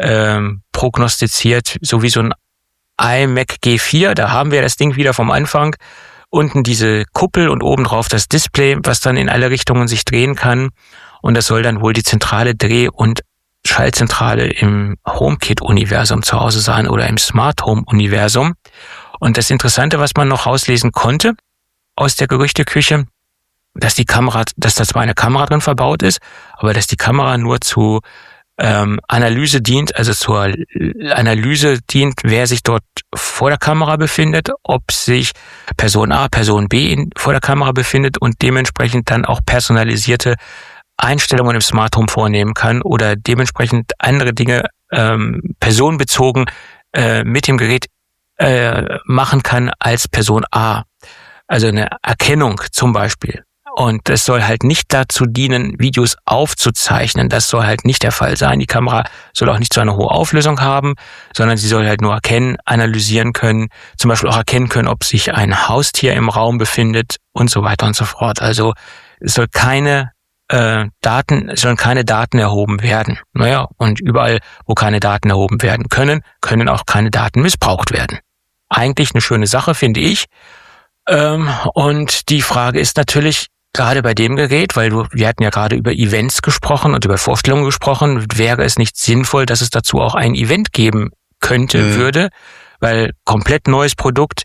prognostiziert, so wie so ein iMac G4. Da haben wir das Ding wieder vom Anfang. Unten diese Kuppel und obendrauf das Display, was dann in alle Richtungen sich drehen kann. Und das soll dann wohl die zentrale Dreh- und Schaltzentrale im HomeKit-Universum zu Hause sein oder im Smart Home-Universum. Und das Interessante, was man noch rauslesen konnte aus der Gerüchteküche, dass da zwar eine Kamera drin verbaut ist, aber dass die Kamera nur zu Analyse dient, also zur Analyse dient, wer sich dort vor der Kamera befindet, ob sich Person A, Person B vor der Kamera befindet und dementsprechend dann auch personalisierte Einstellungen im Smart Home vornehmen kann oder dementsprechend andere Dinge personenbezogen mit dem Gerät machen kann als Person A. Also eine Erkennung zum Beispiel. Und das soll halt nicht dazu dienen, Videos aufzuzeichnen. Das soll halt nicht der Fall sein. Die Kamera soll auch nicht so eine hohe Auflösung haben, sondern sie soll halt nur erkennen, analysieren können, zum Beispiel auch erkennen können, ob sich ein Haustier im Raum befindet und so weiter und so fort. Also es soll keine Daten erhoben werden. Naja, und überall, wo keine Daten erhoben werden können, können auch keine Daten missbraucht werden. Eigentlich eine schöne Sache, finde ich. Und die Frage ist natürlich, gerade bei dem Gerät, weil wir hatten ja gerade über Events gesprochen und über Vorstellungen gesprochen, wäre es nicht sinnvoll, dass es dazu auch ein Event geben würde, weil komplett neues Produkt,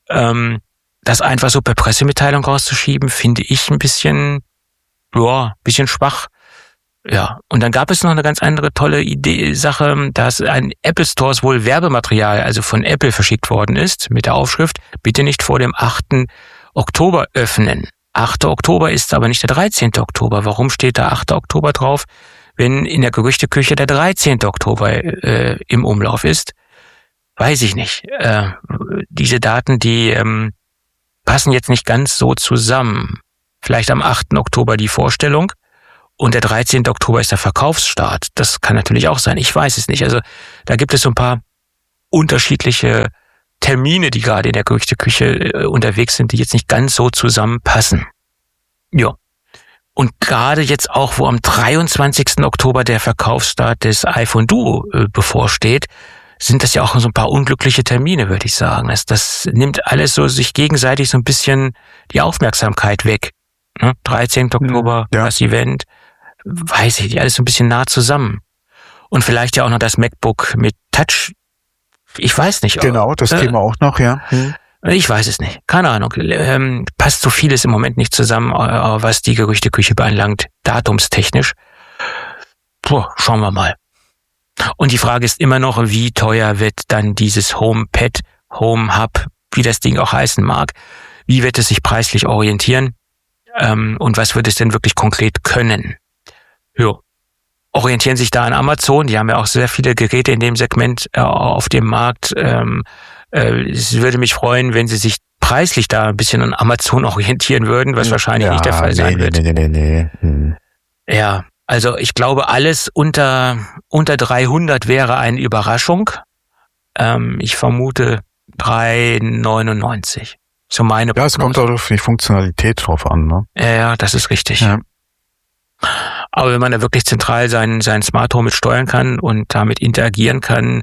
das einfach so per Pressemitteilung rauszuschieben, finde ich ein bisschen schwach. Ja, und dann gab es noch eine ganz andere tolle Sache, dass ein Apple Stores wohl Werbematerial, also von Apple verschickt worden ist, mit der Aufschrift, bitte nicht vor dem 8. Oktober öffnen. 8. Oktober ist aber nicht der 13. Oktober. Warum steht da 8. Oktober drauf, wenn in der Gerüchteküche der 13. Oktober im Umlauf ist? Weiß ich nicht. Diese Daten, die passen jetzt nicht ganz so zusammen. Vielleicht am 8. Oktober die Vorstellung und der 13. Oktober ist der Verkaufsstart. Das kann natürlich auch sein. Ich weiß es nicht. Also da gibt es so ein paar unterschiedliche Termine, die gerade in der Gerüchteküche unterwegs sind, die jetzt nicht ganz so zusammenpassen. Ja. Und gerade jetzt auch, wo am 23. Oktober der Verkaufsstart des iPhone Duo bevorsteht, sind das ja auch so ein paar unglückliche Termine, würde ich sagen. Das nimmt alles so sich gegenseitig so ein bisschen die Aufmerksamkeit weg. 13. Oktober, das Event, weiß ich nicht, alles so ein bisschen nah zusammen. Und vielleicht ja auch noch das MacBook mit Touch. Ich weiß nicht. Genau, das Thema auch noch, ja. Ich weiß es nicht. Keine Ahnung. Passt so vieles im Moment nicht zusammen, was die Gerüchteküche beanlangt, datumstechnisch. Schauen wir mal. Und die Frage ist immer noch, wie teuer wird dann dieses HomePad, Home Hub, wie das Ding auch heißen mag, wie wird es sich preislich orientieren und was wird es denn wirklich konkret können? Jo. Orientieren sich da an Amazon, die haben ja auch sehr viele Geräte in dem Segment auf dem Markt. Es würde mich freuen, wenn sie sich preislich da ein bisschen an Amazon orientieren würden, was wahrscheinlich nicht der Fall sein wird. Nee. Ja, also ich glaube, alles unter 300 wäre eine Überraschung. Ich vermute 399. So meine Prognose. Ja, es kommt auch auf die Funktionalität drauf an, ne? Ja, das ist richtig. Ja. Aber wenn man da wirklich zentral sein Smart Home mit steuern kann und damit interagieren kann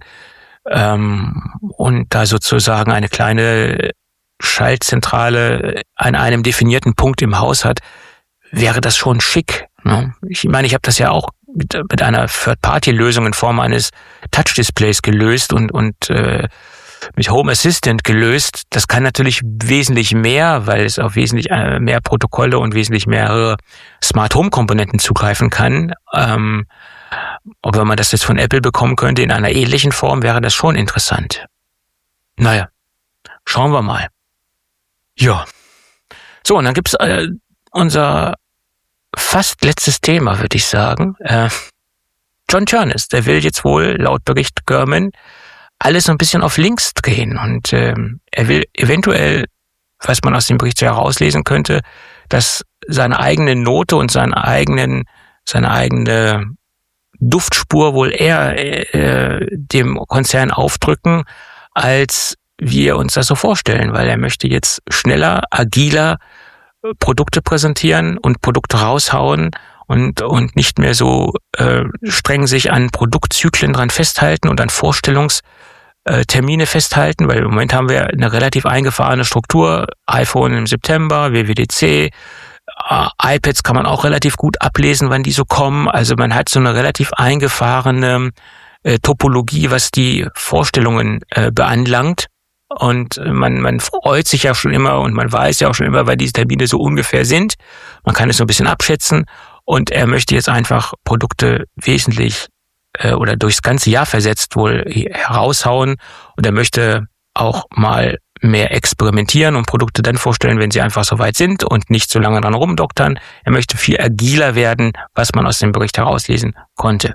und da sozusagen eine kleine Schaltzentrale an einem definierten Punkt im Haus hat, wäre das schon schick. Ne? Ich meine, ich habe das ja auch mit einer Third-Party-Lösung in Form eines Touch-Displays gelöst und mit Home Assistant gelöst. Das kann natürlich wesentlich mehr, weil es auf wesentlich mehr Protokolle und wesentlich mehrere Smart Home Komponenten zugreifen kann. Aber wenn man das jetzt von Apple bekommen könnte in einer ähnlichen Form, wäre das schon interessant. Naja, schauen wir mal. Ja. So, und dann gibt's unser fast letztes Thema, würde ich sagen. John Ternus, der will jetzt wohl laut Bericht Gurman alles so ein bisschen auf links drehen und er will eventuell, was man aus dem Bericht so herauslesen könnte, dass seine eigene Note und seine eigene Duftspur wohl eher dem Konzern aufdrücken, als wir uns das so vorstellen, weil er möchte jetzt schneller, agiler Produkte präsentieren und Produkte raushauen und nicht mehr so streng sich an Produktzyklen dran festhalten und an Vorstellungstermine festhalten, weil im Moment haben wir eine relativ eingefahrene Struktur. iPhone im September, WWDC, iPads kann man auch relativ gut ablesen, wann die so kommen. Also man hat so eine relativ eingefahrene Topologie, was die Vorstellungen beanlangt. Und man freut sich ja schon immer und man weiß ja auch schon immer, weil diese Termine so ungefähr sind. Man kann es so ein bisschen abschätzen. Und er möchte jetzt einfach Produkte wesentlich oder durchs ganze Jahr versetzt wohl heraushauen. Und er möchte auch mal mehr experimentieren und Produkte dann vorstellen, wenn sie einfach so weit sind und nicht so lange dran rumdoktern. Er möchte viel agiler werden, was man aus dem Bericht herauslesen konnte.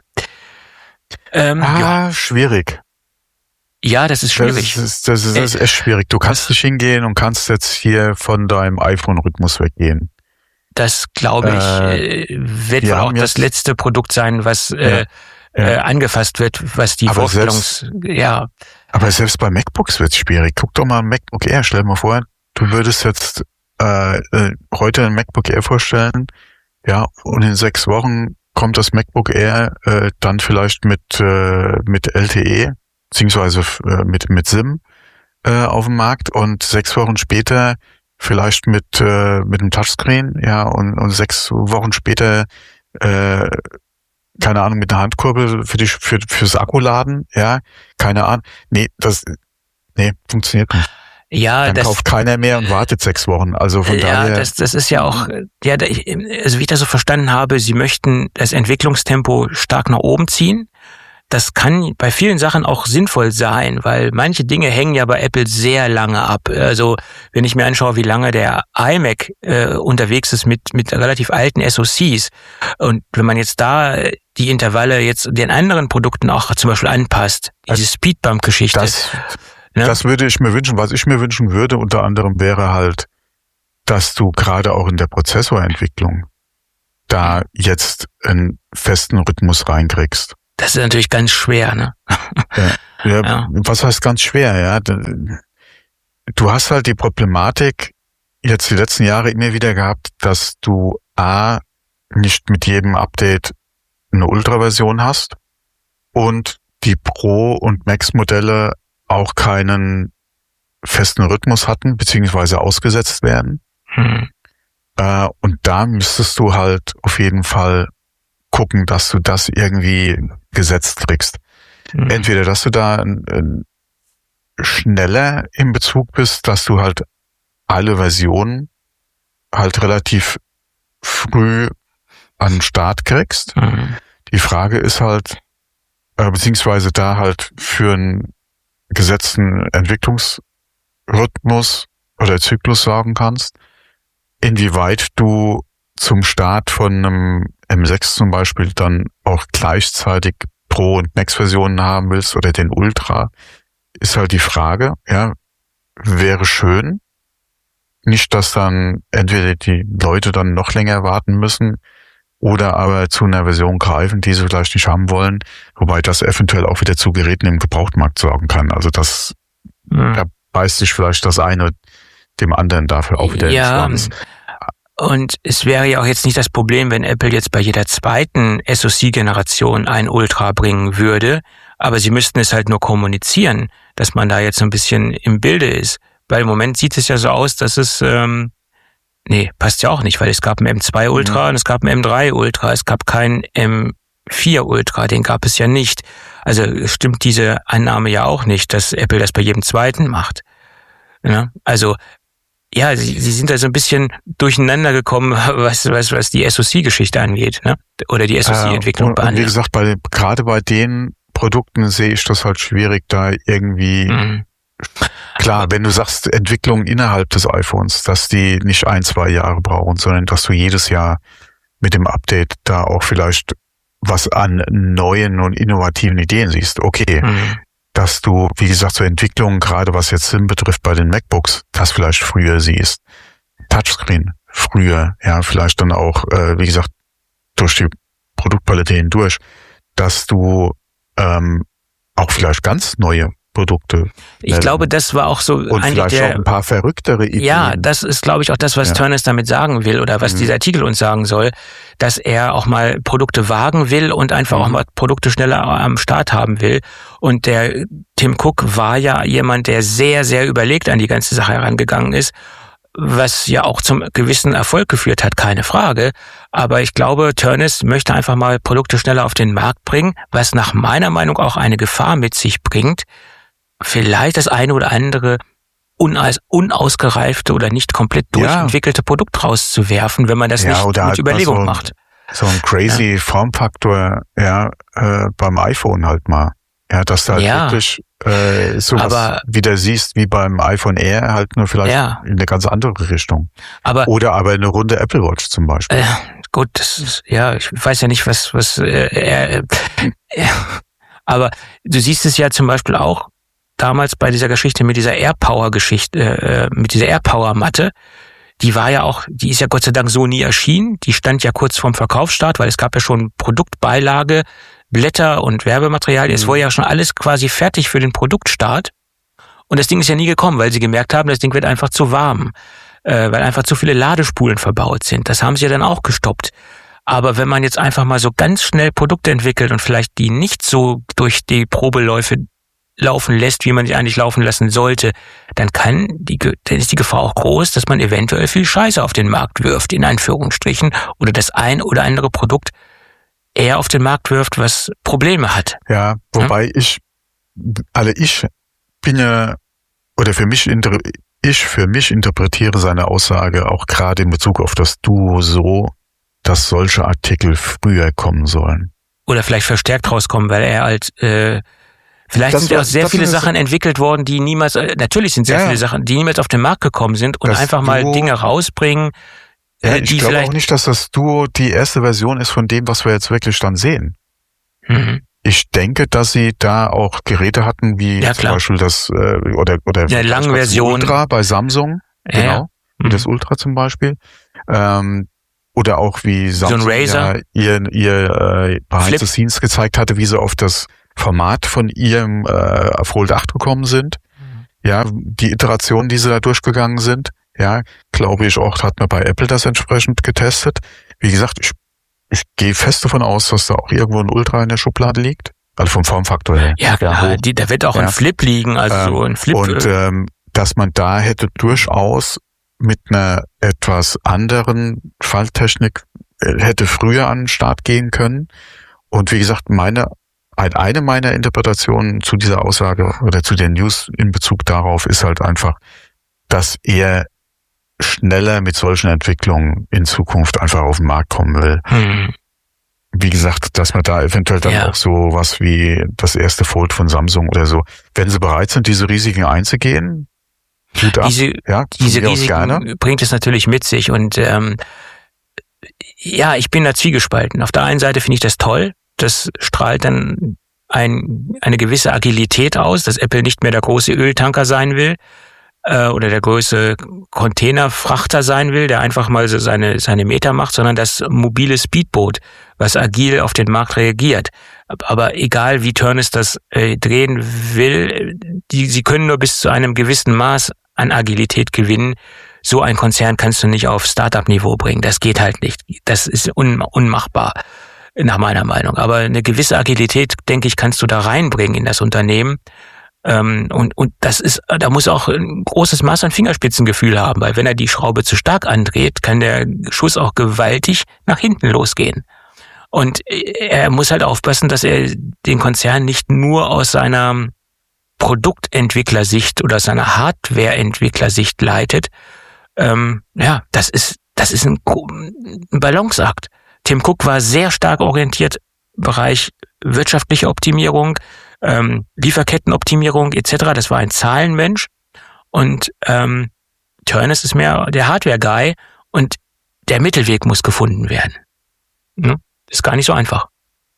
Schwierig. Ja, das ist schwierig. Das ist echt schwierig. Du kannst nicht hingehen und kannst jetzt hier von deinem iPhone-Rhythmus weggehen. Das, glaube ich, wird wohl auch das letzte Produkt sein, was angefasst wird, was die Aber selbst bei MacBooks wird es schwierig. Guck doch mal ein MacBook Air. Stell dir mal vor, du würdest jetzt heute ein MacBook Air vorstellen, ja, und in 6 Wochen kommt das MacBook Air dann vielleicht mit LTE beziehungsweise mit SIM auf dem Markt und 6 Wochen später vielleicht mit einem Touchscreen, ja, und 6 Wochen später keine Ahnung, mit einer Handkurbel fürs Akkuladen, ja, keine Ahnung. Funktioniert nicht. Ja, dann kauft keiner mehr und wartet 6 Wochen. Also von daher. Ja, das ist ja auch, also wie ich das so verstanden habe, sie möchten das Entwicklungstempo stark nach oben ziehen. Das kann bei vielen Sachen auch sinnvoll sein, weil manche Dinge hängen ja bei Apple sehr lange ab. Also wenn ich mir anschaue, wie lange der iMac unterwegs ist mit relativ alten SoCs und wenn man jetzt da die Intervalle jetzt den anderen Produkten auch zum Beispiel anpasst, diese Speedbump-Geschichte. Das würde ich mir wünschen. Was ich mir wünschen würde, unter anderem wäre halt, dass du gerade auch in der Prozessorentwicklung da jetzt einen festen Rhythmus reinkriegst. Das ist natürlich ganz schwer, ne? Ja. Was heißt ganz schwer, ja? Du hast halt die Problematik jetzt die letzten Jahre immer wieder gehabt, dass du nicht mit jedem Update eine Ultra-Version hast und die Pro- und Max-Modelle auch keinen festen Rhythmus hatten, beziehungsweise ausgesetzt werden. Und da müsstest du halt auf jeden Fall gucken, dass du das irgendwie gesetzt kriegst. Entweder, dass du da schneller in Bezug bist, dass du halt alle Versionen halt relativ früh an den Start kriegst. Die Frage ist halt, beziehungsweise da halt für einen gesetzten Entwicklungsrhythmus oder Zyklus sorgen kannst, inwieweit du zum Start von einem M6 zum Beispiel dann auch gleichzeitig Pro- und Max-Versionen haben willst oder den Ultra, ist halt die Frage, ja, wäre schön. Nicht, dass dann entweder die Leute dann noch länger warten müssen oder aber zu einer Version greifen, die sie vielleicht nicht haben wollen, wobei das eventuell auch wieder zu Geräten im Gebrauchtmarkt sorgen kann. Also das, da beißt sich vielleicht das eine dem anderen dafür auch wieder ins Schwanz. Und es wäre ja auch jetzt nicht das Problem, wenn Apple jetzt bei jeder zweiten SoC-Generation ein Ultra bringen würde, aber sie müssten es halt nur kommunizieren, dass man da jetzt so ein bisschen im Bilde ist. Weil im Moment sieht es ja so aus, dass es, passt ja auch nicht, weil es gab einen M2 Ultra und es gab einen M3 Ultra, es gab keinen M4 Ultra, den gab es ja nicht. Also stimmt diese Annahme ja auch nicht, dass Apple das bei jedem zweiten macht. Ja, also, ja, sie sind da so ein bisschen durcheinander gekommen, was die SoC-Geschichte angeht, ne? Oder die SoC-Entwicklung behandelt. Und wie gesagt, gerade bei den Produkten sehe ich das halt schwierig, da irgendwie, klar, wenn du sagst, Entwicklung innerhalb des iPhones, dass die nicht 1-2 Jahre brauchen, sondern dass du jedes Jahr mit dem Update da auch vielleicht was an neuen und innovativen Ideen siehst. Okay. Dass du, wie gesagt, so Entwicklungen, gerade was jetzt Sinn betrifft bei den MacBooks, das vielleicht früher siehst. Touchscreen früher, ja, vielleicht dann auch, wie gesagt, durch die Produktpalette hindurch, dass du auch vielleicht ganz neue Produkte. Ich glaube, das war auch so und vielleicht auch ein paar verrücktere Ideen. Ja, das ist, glaube ich, auch das, was Turnus damit sagen will oder was dieser Artikel uns sagen soll, dass er auch mal Produkte wagen will und einfach auch mal Produkte schneller am Start haben will. Und der Tim Cook war ja jemand, der sehr, sehr überlegt an die ganze Sache herangegangen ist, was ja auch zum gewissen Erfolg geführt hat, keine Frage. Aber ich glaube, Turnus möchte einfach mal Produkte schneller auf den Markt bringen, was nach meiner Meinung auch eine Gefahr mit sich bringt, vielleicht das eine oder andere unausgereifte oder nicht komplett durchentwickelte Produkt rauszuwerfen, wenn man das nicht mit Überlegung macht. So ein crazy Formfaktor, beim iPhone halt mal. Ja, dass du halt wirklich sowas wieder siehst wie beim iPhone Air, halt nur vielleicht in eine ganz andere Richtung. Oder aber eine runde Apple Watch zum Beispiel. Gut, das ist, ich weiß ja nicht, was aber du siehst es ja zum Beispiel auch damals bei dieser Geschichte mit dieser AirPower-Geschichte, mit dieser AirPower-Matte, die ist ja Gott sei Dank so nie erschienen. Die stand ja kurz vorm Verkaufsstart, weil es gab ja schon Produktbeilage, Blätter und Werbematerial. Es war ja schon alles quasi fertig für den Produktstart. Und das Ding ist ja nie gekommen, weil sie gemerkt haben, das Ding wird einfach zu warm, weil einfach zu viele Ladespulen verbaut sind. Das haben sie ja dann auch gestoppt. Aber wenn man jetzt einfach mal so ganz schnell Produkte entwickelt und vielleicht die nicht so durch die Probeläufe laufen lässt, wie man sie eigentlich laufen lassen sollte, dann ist die Gefahr auch groß, dass man eventuell viel Scheiße auf den Markt wirft, in Anführungsstrichen, oder das ein oder andere Produkt eher auf den Markt wirft, was Probleme hat. Ja, wobei ich bin ja, oder für mich interpretiere seine Aussage auch gerade in Bezug auf das Duo so, dass solche Artikel früher kommen sollen. Oder vielleicht verstärkt rauskommen, weil er halt vielleicht sind ja auch sehr viele Sachen entwickelt worden, die niemals, natürlich sind sehr viele Sachen, die niemals auf den Markt gekommen sind und einfach mal Dinge rausbringen, ich glaube auch nicht, dass das Duo die erste Version ist von dem, was wir jetzt wirklich dann sehen. Ich denke, dass sie da auch Geräte hatten, wie zum Beispiel das oder der langen Version Ultra bei Samsung, genau, wie das Ultra zum Beispiel. Oder auch wie Samsung so ein Razer, ihr Behind the Scenes gezeigt hatte, wie sie auf das Format von ihrem Fold 8 gekommen sind. Ja, die Iterationen, die sie da durchgegangen sind, ja, glaube ich auch, hat man bei Apple das entsprechend getestet. Wie gesagt, ich gehe fest davon aus, dass da auch irgendwo ein Ultra in der Schublade liegt. Also vom Formfaktor her. Ja, klar, da wird auch ein Flip liegen, also so ein Flip. Und dass man da hätte durchaus mit einer etwas anderen Falttechnik hätte früher an den Start gehen können. Und wie gesagt, eine meiner Interpretationen zu dieser Aussage oder zu den News in Bezug darauf ist halt einfach, dass er schneller mit solchen Entwicklungen in Zukunft einfach auf den Markt kommen will. Wie gesagt, dass man da eventuell dann auch so was wie das erste Fold von Samsung oder so, wenn sie bereit sind, diese Risiken einzugehen, diese Risiken bringt es natürlich mit sich und ich bin da zwiegespalten. Auf der einen Seite finde ich das toll, das strahlt dann eine gewisse Agilität aus, dass Apple nicht mehr der große Öltanker sein will oder der große Containerfrachter sein will, der einfach mal so seine Meter macht, sondern das mobile Speedboot, was agil auf den Markt reagiert. Aber egal, wie Turnus das drehen will, sie können nur bis zu einem gewissen Maß an Agilität gewinnen. So ein Konzern kannst du nicht auf Startup-Niveau bringen. Das geht halt nicht. Das ist unmachbar, nach meiner Meinung. Aber eine gewisse Agilität, denke ich, kannst du da reinbringen in das Unternehmen. Und das ist, da muss auch ein großes Maß an Fingerspitzengefühl haben, weil wenn er die Schraube zu stark andreht, kann der Schuss auch gewaltig nach hinten losgehen. Und er muss halt aufpassen, dass er den Konzern nicht nur aus seiner Produktentwicklersicht oder seiner Hardwareentwicklersicht leitet. Das ist ein Balanceakt. Tim Cook war sehr stark orientiert im Bereich wirtschaftliche Optimierung, Lieferkettenoptimierung etc. Das war ein Zahlenmensch. Und Turnus ist mehr der Hardware-Guy und der Mittelweg muss gefunden werden. Ne? Ist gar nicht so einfach.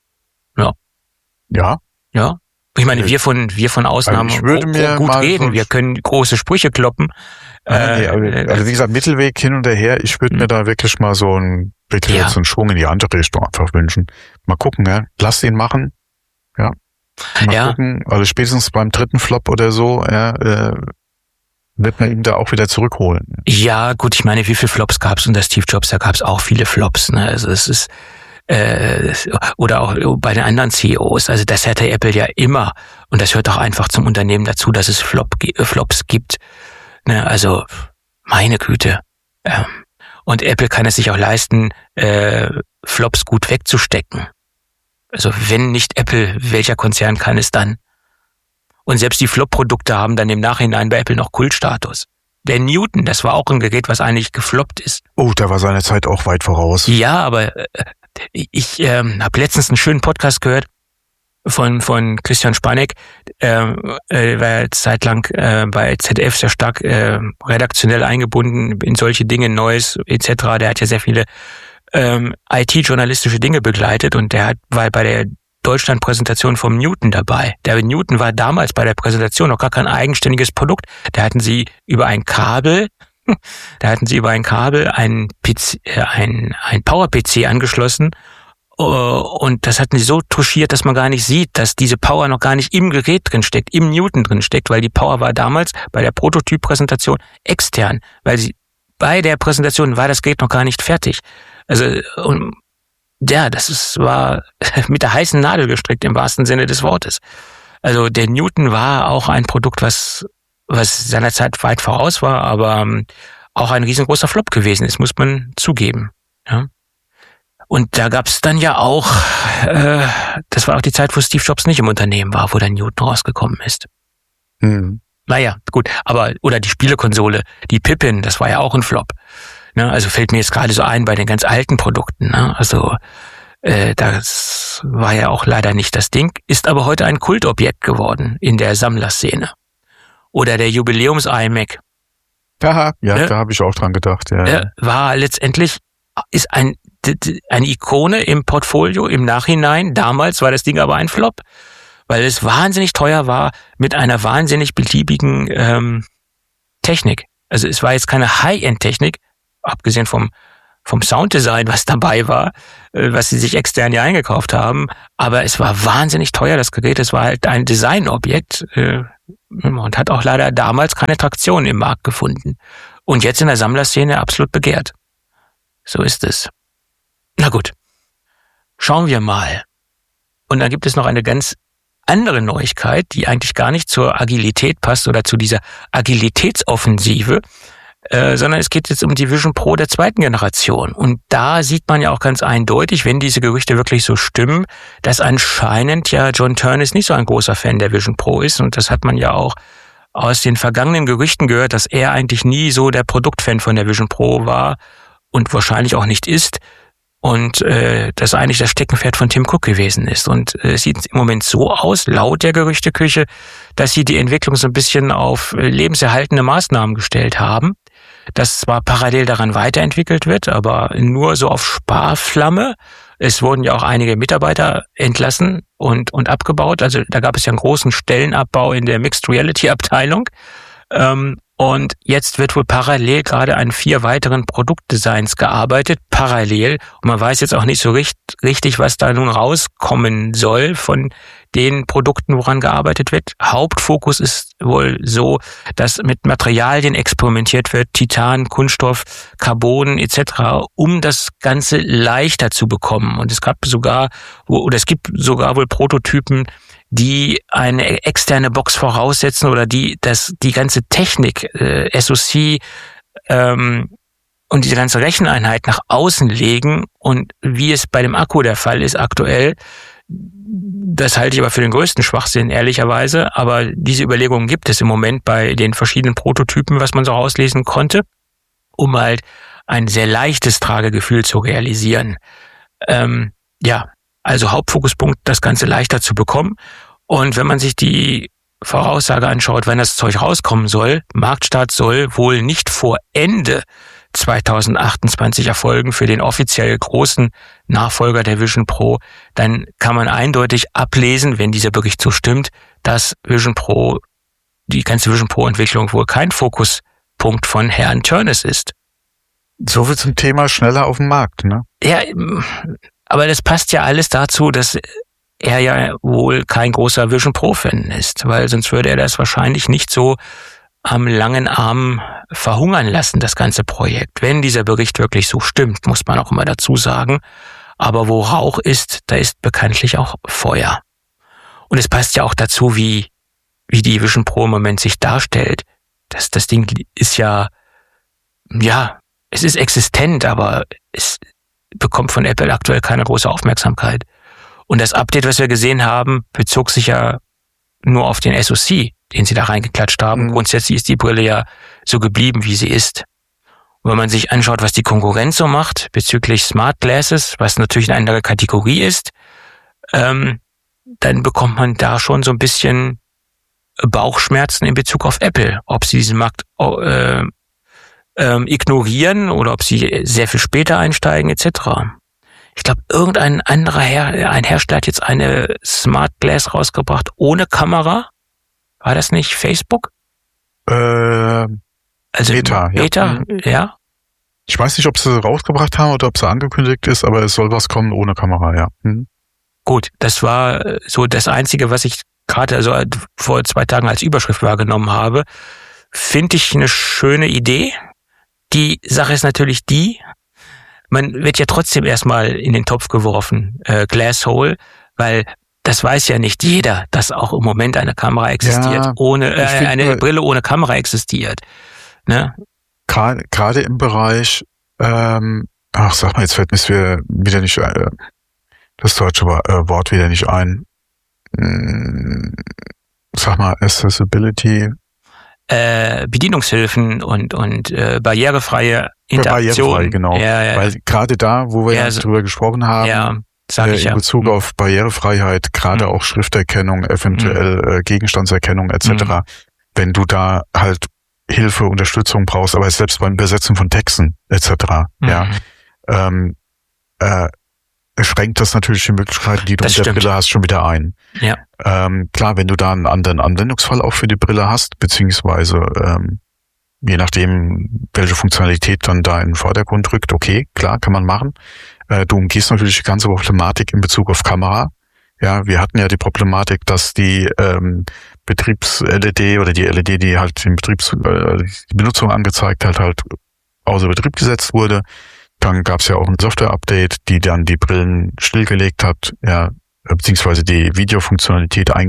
Ja. Ich meine, wir von Ausnahmen gut reden. Wir können große Sprüche kloppen. Also wie gesagt, Mittelweg hin und her. Ich würde mir da wirklich mal so einen Schwung in die andere Richtung einfach wünschen. Mal gucken, ja. Lass ihn machen. Ja. Mal gucken. Also spätestens beim dritten Flop oder so, wird man ihn da auch wieder zurückholen. Ja, gut, ich meine, wie viele Flops gab's unter Steve Jobs? Da gab's auch viele Flops. Ne? Also es ist oder auch bei den anderen CEOs. Also das hätte Apple ja immer. Und das gehört auch einfach zum Unternehmen dazu, dass es Flops gibt. Ne? Also meine Güte. Und Apple kann es sich auch leisten, Flops gut wegzustecken. Also wenn nicht Apple, welcher Konzern kann es dann? Und selbst die Flop-Produkte haben dann im Nachhinein bei Apple noch Kultstatus. Der Newton, das war auch ein Gerät, was eigentlich gefloppt ist. Oh, der war seiner Zeit auch weit voraus. Ja, aber ich habe letztens einen schönen Podcast gehört von Christian Spanek, war zeitlang bei ZDF sehr stark redaktionell eingebunden in solche Dinge, Neues etc. Der hat ja sehr viele IT-journalistische Dinge begleitet und war bei der Deutschland-Präsentation vom Newton dabei. Der Newton war damals bei der Präsentation noch gar kein eigenständiges Produkt. Da hatten sie über ein Kabel ein Power-PC angeschlossen und das hatten sie so touchiert, dass man gar nicht sieht, dass diese Power noch gar nicht im Gerät drin steckt, im Newton drin steckt, weil die Power war damals bei der Prototyp-Präsentation extern, weil bei der Präsentation war das Gerät noch gar nicht fertig. Also war mit der heißen Nadel gestrickt im wahrsten Sinne des Wortes. Also der Newton war auch ein Produkt, was seiner Zeit weit voraus war, aber auch ein riesengroßer Flop gewesen ist, muss man zugeben. Ja. Und da gab's dann ja auch, das war auch die Zeit, wo Steve Jobs nicht im Unternehmen war, wo der Newton rausgekommen ist. Naja, gut, oder die Spielekonsole, die Pippin, das war ja auch ein Flop. Ne? Also fällt mir jetzt gerade so ein bei den ganz alten Produkten. Ne? Also das war ja auch leider nicht das Ding, ist aber heute ein Kultobjekt geworden in der Sammlerszene. Oder der Jubiläums-iMac. Aha, ja, ne? Da habe ich auch dran gedacht. Ja. War letztendlich, ist eine Ikone im Portfolio im Nachhinein. Damals war das Ding aber ein Flop, weil es wahnsinnig teuer war mit einer wahnsinnig beliebigen Technik. Also es war jetzt keine High-End-Technik, abgesehen vom vom Sounddesign, was dabei war, was sie sich extern ja eingekauft haben. Aber es war wahnsinnig teuer, das Gerät. Es war halt ein Designobjekt und hat auch leider damals keine Traktion im Markt gefunden. Und jetzt in der Sammlerszene absolut begehrt. So ist es. Na gut, schauen wir mal. Und dann gibt es noch eine ganz andere Neuigkeit, die eigentlich gar nicht zur Agilität passt oder zu dieser Agilitätsoffensive, sondern es geht jetzt um die Vision Pro der zweiten Generation. Und da sieht man ja auch ganz eindeutig, wenn diese Gerüchte wirklich so stimmen, dass anscheinend ja John Ternus nicht so ein großer Fan der Vision Pro ist. Und das hat man ja auch aus den vergangenen Gerüchten gehört, dass er eigentlich nie so der Produktfan von der Vision Pro war und wahrscheinlich auch nicht ist. Und das eigentlich das Steckenpferd von Tim Cook gewesen ist. Und es sieht im Moment so aus, laut der Gerüchteküche, dass sie die Entwicklung so ein bisschen auf lebenserhaltende Maßnahmen gestellt haben, dass zwar parallel daran weiterentwickelt wird, aber nur so auf Sparflamme. Es wurden ja auch einige Mitarbeiter entlassen und abgebaut. Also da gab es ja einen großen Stellenabbau in der Mixed Reality Abteilung. Und jetzt wird wohl parallel gerade an 4 weiteren Produktdesigns gearbeitet, parallel. Und man weiß jetzt auch nicht so richtig, was da nun rauskommen soll von den Produkten, woran gearbeitet wird. Hauptfokus ist wohl so, dass mit Materialien experimentiert wird, Titan, Kunststoff, Carbon etc., um das Ganze leichter zu bekommen. Und es gibt sogar wohl Prototypen, die eine externe Box voraussetzen oder die ganze Technik, SoC und diese ganze Recheneinheit nach außen legen. Und wie es bei dem Akku der Fall ist aktuell, das halte ich aber für den größten Schwachsinn, ehrlicherweise. Aber diese Überlegungen gibt es im Moment bei den verschiedenen Prototypen, was man so auslesen konnte, um halt ein sehr leichtes Tragegefühl zu realisieren. Also Hauptfokuspunkt, das Ganze leichter zu bekommen. Und wenn man sich die Voraussage anschaut, wenn das Zeug rauskommen soll, Marktstart soll wohl nicht vor Ende 2028 erfolgen für den offiziell großen Nachfolger der Vision Pro, dann kann man eindeutig ablesen, wenn dieser Bericht so stimmt, dass die ganze Vision Pro Entwicklung wohl kein Fokuspunkt von Herrn Ternus ist. So viel zum Thema schneller auf dem Markt, ne? Ja, aber das passt ja alles dazu, dass er ja wohl kein großer Vision Pro-Fan ist, weil sonst würde er das wahrscheinlich nicht so am langen Arm verhungern lassen, das ganze Projekt. Wenn dieser Bericht wirklich so stimmt, muss man auch immer dazu sagen. Aber wo Rauch ist, da ist bekanntlich auch Feuer. Und es passt ja auch dazu, wie die Vision Pro im Moment sich darstellt. Das Ding ist ja, es ist existent, aber es bekommt von Apple aktuell keine große Aufmerksamkeit. Und das Update, was wir gesehen haben, bezog sich ja nur auf den SoC, den sie da reingeklatscht haben. Grundsätzlich ist die Brille ja so geblieben, wie sie ist. Und wenn man sich anschaut, was die Konkurrenz so macht bezüglich Smart Glasses, was natürlich eine andere Kategorie ist, dann bekommt man da schon so ein bisschen Bauchschmerzen in Bezug auf Apple. Ob sie diesen Markt ignorieren oder ob sie sehr viel später einsteigen etc. Ich glaube, irgendein anderer Hersteller hat jetzt eine Smart Glass rausgebracht ohne Kamera. War das nicht Facebook? Also Meta, ja. Ich weiß nicht, ob sie rausgebracht haben oder ob sie angekündigt ist, aber es soll was kommen ohne Kamera, ja. Gut, das war so das Einzige, was ich gerade vor 2 Tagen als Überschrift wahrgenommen habe. Finde ich eine schöne Idee. Die Sache ist natürlich man wird ja trotzdem erstmal in den Topf geworfen, Glasshole, weil das weiß ja nicht jeder, dass auch im Moment eine Kamera existiert, eine Brille ohne Kamera existiert. Ne? Gerade im Bereich, sag mal, jetzt fällt mir wieder nicht das deutsche Wort wieder nicht ein. Sag mal, Accessibility. Bedienungshilfen und barrierefreie Interaktion. Barrierefrei, genau. Ja. Weil gerade da, wo wir drüber gesprochen haben, in Bezug auf Barrierefreiheit, gerade auch Schrifterkennung, eventuell Gegenstandserkennung etc., wenn du da halt Hilfe, Unterstützung brauchst, aber selbst beim Übersetzen von Texten etc., schränkt das natürlich die Möglichkeiten, die du mit der Brille hast, schon wieder ein. Ja. Klar, wenn du da einen anderen Anwendungsfall auch für die Brille hast, beziehungsweise je nachdem, welche Funktionalität dann da in den Vordergrund rückt, okay, klar, kann man machen. Du umgehst natürlich die ganze Problematik in Bezug auf Kamera. Ja, wir hatten ja die Problematik, dass die Betriebs-LED oder die LED, die halt die Benutzung angezeigt hat, halt außer Betrieb gesetzt wurde. Dann gab es ja auch ein Software-Update, die dann die Brillen stillgelegt hat, ja, beziehungsweise die Videofunktionalität eingeschränkt